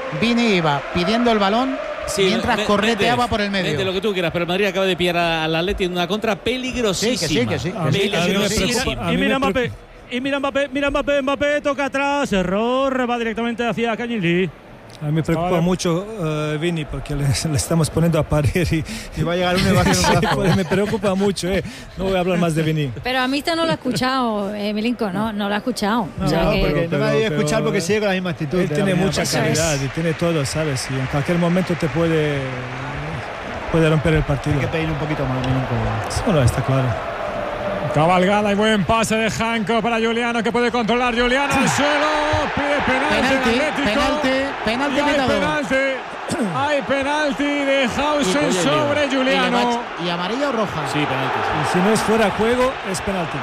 A: Vini iba pidiendo el balón sí, mientras me, correteaba
I: me,
A: por el medio.
I: De lo que tú quieras, pero el Madrid acaba de pillar al Atleti en una contra peligrosísima.
A: Sí, que sí, que sí. Que sí.
E: sí. Y mira Mbappé, y mira Mbappé, mira Mbappé, Mbappé toca atrás, error, va directamente hacia Kangin.
D: A mí me preocupa vale. mucho uh, Vini porque le, le estamos poniendo a parir y,
C: y va a llegar uno y va a hacer un brazo.
D: Me preocupa mucho, eh. No voy a hablar más de Vini.
B: Pero a mí esta no lo ha escuchado, eh, Milinko, no, no lo ha escuchado.
C: No,
B: o sea
C: no,
B: que...
C: porque no me había escuchado porque sigue con la misma actitud.
D: Él tiene mucha calidad y tiene todo, ¿sabes? Y en cualquier momento te puede puede romper el partido.
C: Hay que pedir un poquito más, Milinko.
D: Eso no está claro.
H: Cabalgada y buen pase de Janko para Juliano, que puede controlar. Juliano al suelo, pide penalti,
A: penalti, penalti, penalti,
H: hay penalti, hay penalti de Hausen sobre Juliano.
A: ¿Y, ¿Y amarilla o roja?
I: Sí, penalti. Sí.
D: Y si no es fuera de juego, es penalti.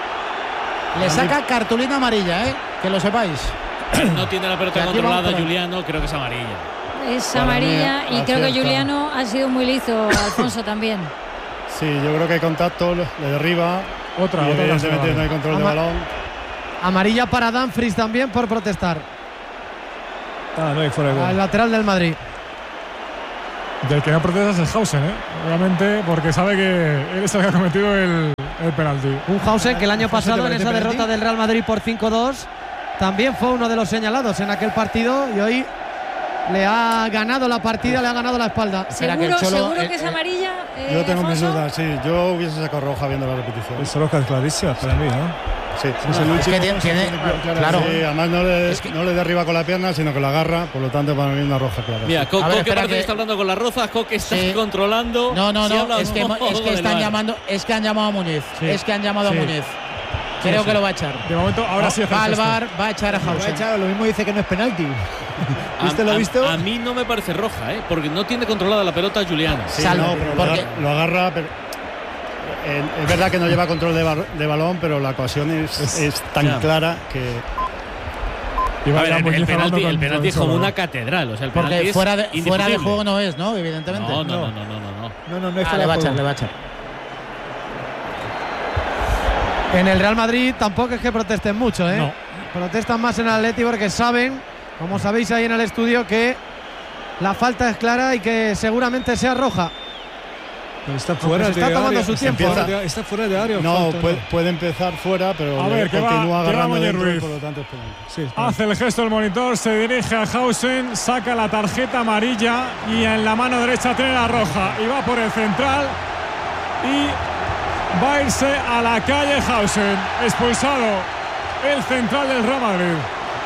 A: Le saca cartulina amarilla, ¿eh? Que lo sepáis.
I: No tiene la pelota controlada Juliano, creo que es amarilla.
B: Es para amarilla mí, y creo que Juliano ha sido muy listo, Alfonso también.
J: Sí, yo creo que hay contacto, le derriba.
H: Otra,
J: y
H: otra
J: evidentemente no hay control
F: Ama
J: de balón.
F: Amarilla para Dumfries también por protestar.
D: Ah, no hay fuera de gol.
F: Al lateral del Madrid.
H: Del que no protesta es Hausen, ¿eh? Obviamente, porque sabe que él es el que ha cometido el, el penalti.
F: Un Hausen que el año pasado en esa derrota del Real Madrid por cinco dos también fue uno de los señalados en aquel partido y hoy le ha ganado la partida, le ha ganado la espalda.
B: ¿Seguro que, Cholo, seguro eh, que es amarilla? Eh,
J: yo tengo mis
B: Alfonso?
J: dudas, sí. Yo hubiese sacado roja viendo la repetición.
D: Es roja clarísima para mí, ¿no?
J: Sí,
A: no, es el último. Es que tiene, tiene,
J: claro,
A: claro.
J: Sí, además no le,
A: es que,
J: no le derriba con la pierna, sino que la agarra, por lo tanto para mí una roja clara.
I: Mira, Co Coque parece que está hablando con las rozas, Coque está sí. controlando.
A: No, no, no, es que, es que están llamando, es que han llamado a Muñiz, sí. es que han llamado sí. a Muñiz. Creo sí, que sí. lo va a echar.
H: De momento, ahora sí.
A: Va al bar, va a echar a Hausen.
C: Va a echar, lo mismo dice que no es penalti. ¿Viste
I: a,
C: lo visto?
I: A, a mí no me parece roja, ¿eh? Porque no tiene controlada la pelota Juliano.
J: Sí, Salvo, no, pero porque... lo agarra. Pero, eh, es verdad que no lleva control de, bar, de balón, pero la ocasión es, es, es tan ya. clara que.
I: A ver, el, el penalti, el penalti es como una catedral. O sea, el
A: porque fuera de, fuera de juego no es, ¿no? Evidentemente.
I: No, no, no, no, no. No,
C: no, no, no es
A: ah, le va a echar, le va a echar.
F: En el Real Madrid tampoco es que protesten mucho, ¿eh? No. Protestan más en el Atleti porque saben, como sabéis ahí en el estudio, que la falta es clara y que seguramente sea roja.
D: Pero está fuera
F: está
D: de
F: tomando
D: área,
F: su tiempo.
D: Empieza, está fuera de área.
J: No,
D: falta,
J: puede,
D: no,
J: puede empezar fuera, pero
H: a ver, que
J: continúa
H: va,
J: agarrando
H: que va
J: dentro,
H: Ruiz.
J: por lo tanto es penalti.
H: Sí, hace el gesto el monitor, se dirige a Hausen, saca la tarjeta amarilla y en la mano derecha tiene la roja y va por el central y va a irse a la calle Hausen. Expulsado el central del Real Madrid.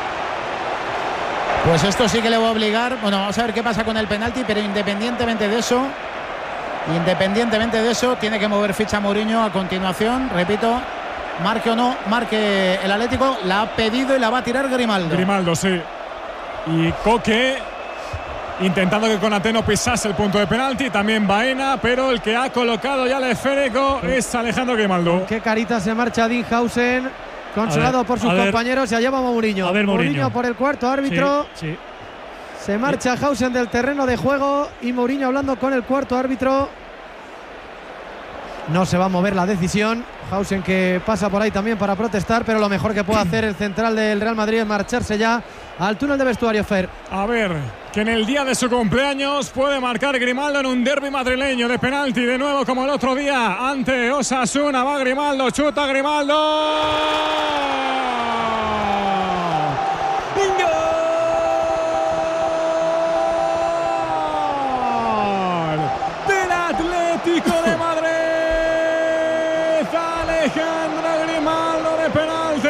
A: Pues esto sí que le va a obligar. Bueno, vamos a ver qué pasa con el penalti, pero independientemente de eso, independientemente de eso, tiene que mover ficha Mourinho a continuación. Repito, marque o no, marque el Atlético, la ha pedido y la va a tirar Grimaldo.
H: Grimaldo, sí. Y Coque intentando que Konaté no pisase el punto de penalti, también Baena, pero el que ha colocado ya el esférico es Alejandro Grimaldo.
F: Qué carita se marcha Dean Hausen, consolado ver, por sus compañeros, y allá va Mourinho.
E: A ver, Mourinho.
F: Mourinho por el cuarto árbitro.
E: Sí, sí.
F: Se marcha Hausen del terreno de juego y Mourinho hablando con el cuarto árbitro. No se va a mover la decisión. Hausen que pasa por ahí también para protestar, pero lo mejor que puede hacer el central del Real Madrid es marcharse ya al túnel de vestuario, Fer.
H: A ver, que en el día de su cumpleaños puede marcar Grimaldo en un derbi madrileño de penalti, de nuevo como el otro día ante Osasuna. Va Grimaldo, chuta Grimaldo. Atlético de Madrid, Alejandro Grimaldo de penalti,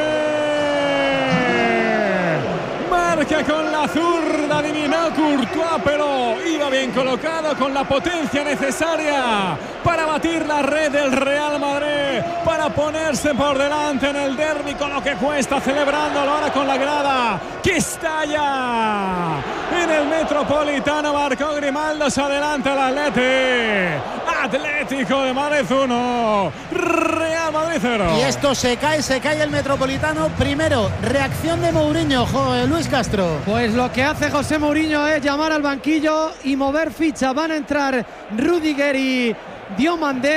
H: marca con la zurda, adivinó Courtois, pero iba bien colocado con la potencia necesaria para batir la red del Real Madrid, para ponerse por delante en el derbi, con lo que cuesta, celebrándolo ahora con la grada que estalla en el Metropolitano. Marcó Grimaldo, se adelanta el Atleti. Atlético de Madrid uno, Real Madrid cero.
A: Y esto se cae, se cae el Metropolitano. Primero, reacción de Mourinho, Luis Castro.
F: Pues lo que hace José Mourinho es llamar al banquillo y mover ficha. Van a entrar Rudiger y Diomandé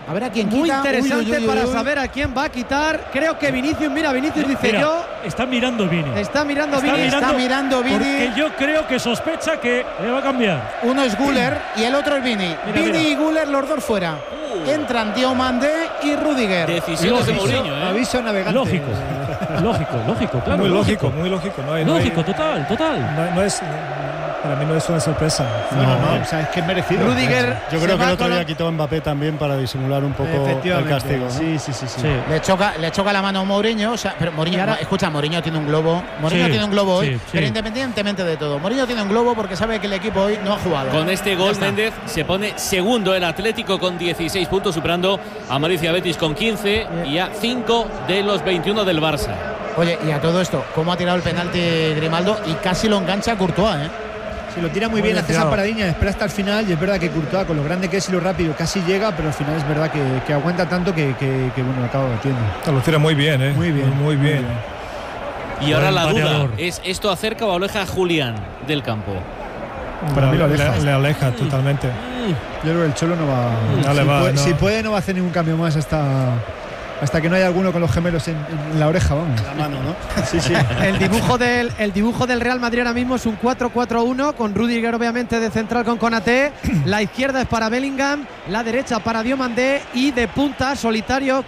A: A ver a quién quita.
F: Muy interesante
A: uy, uy, uy,
F: para
A: uy.
F: saber a quién va a quitar. Creo que Vinicius, mira, Vinicius dice
E: Mira,
F: yo.
E: Está mirando Vini.
F: Está mirando
E: Está
F: Vini.
A: Está mirando Vini.
E: Porque yo creo que sospecha que le va a cambiar.
A: Uno es Güler y el otro es Vini.
E: Mira,
A: Vini
E: mira.
A: y Güler, los dos fuera.
I: Uh.
A: Entran Diomandé y Rudiger.
I: Decisiones de Mourinho, ¿eh?
C: Aviso navegante.
E: Lógico, lógico, lógico, claro.
D: Muy lógico, muy lógico. No hay, no hay-
E: Lógico, total, total.
D: no- no es, para mí no es una sorpresa.
C: No, no, no, o sea, es que es merecido.
F: Rudiger.
J: Yo
F: se
J: creo que
F: va
J: el otro
F: con
J: día
F: la-
J: quitó Mbappé también para disimular un poco el
C: Efectivamente.
J: castigo, ¿no?
C: Sí, sí, sí, sí.
E: Sí.
A: Le choca, le choca la mano a Mourinho, o sea, pero Mourinho,
F: ahora-
A: escucha, Mourinho tiene un globo, Mourinho
E: Sí,
A: tiene un globo hoy,
E: sí, sí.
A: pero independientemente de todo, Mourinho tiene un globo porque sabe que el equipo hoy no ha jugado.
I: Con este
A: Ya
I: gol,
A: está.
I: Méndez se pone segundo el Atlético con dieciséis puntos, superando a Maricia Betis con quince y a cinco de los veintiuno del Barça.
A: Oye, y a todo esto, cómo ha tirado el penalti Grimaldo y casi lo engancha Courtois, ¿eh?
C: Si lo tira muy,
D: Muy
C: bien,
D: bien
C: hace esa
D: tirado.
C: paradilla, espera hasta el final y es verdad que Courtois, con lo grande que es y lo rápido, casi llega, pero al final es verdad que, que aguanta tanto que, que, que, bueno, lo acaba batiendo.
D: Lo tira muy bien, ¿eh?
C: Muy bien,
D: Muy, muy bien.
I: Y ahora
E: Buen
I: la duda,
E: pateador.
I: ¿es esto acerca o aleja a Julián del campo?
C: Para mí lo
D: le,
C: aleja.
D: le aleja totalmente.
C: Yo creo que el Cholo no va.
D: No
C: si,
D: le va,
C: puede,
D: no.
C: si puede, no va a hacer ningún cambio más hasta, hasta que no haya alguno con los gemelos en, en la oreja, vamos.
J: La mano, ¿no?
C: Sí, sí.
F: El dibujo del el dibujo del Real Madrid ahora mismo es un cuatro cuatro uno con Rudiger obviamente de central con Konaté. La izquierda es para Bellingham, la derecha para Diomandé y de punta solitario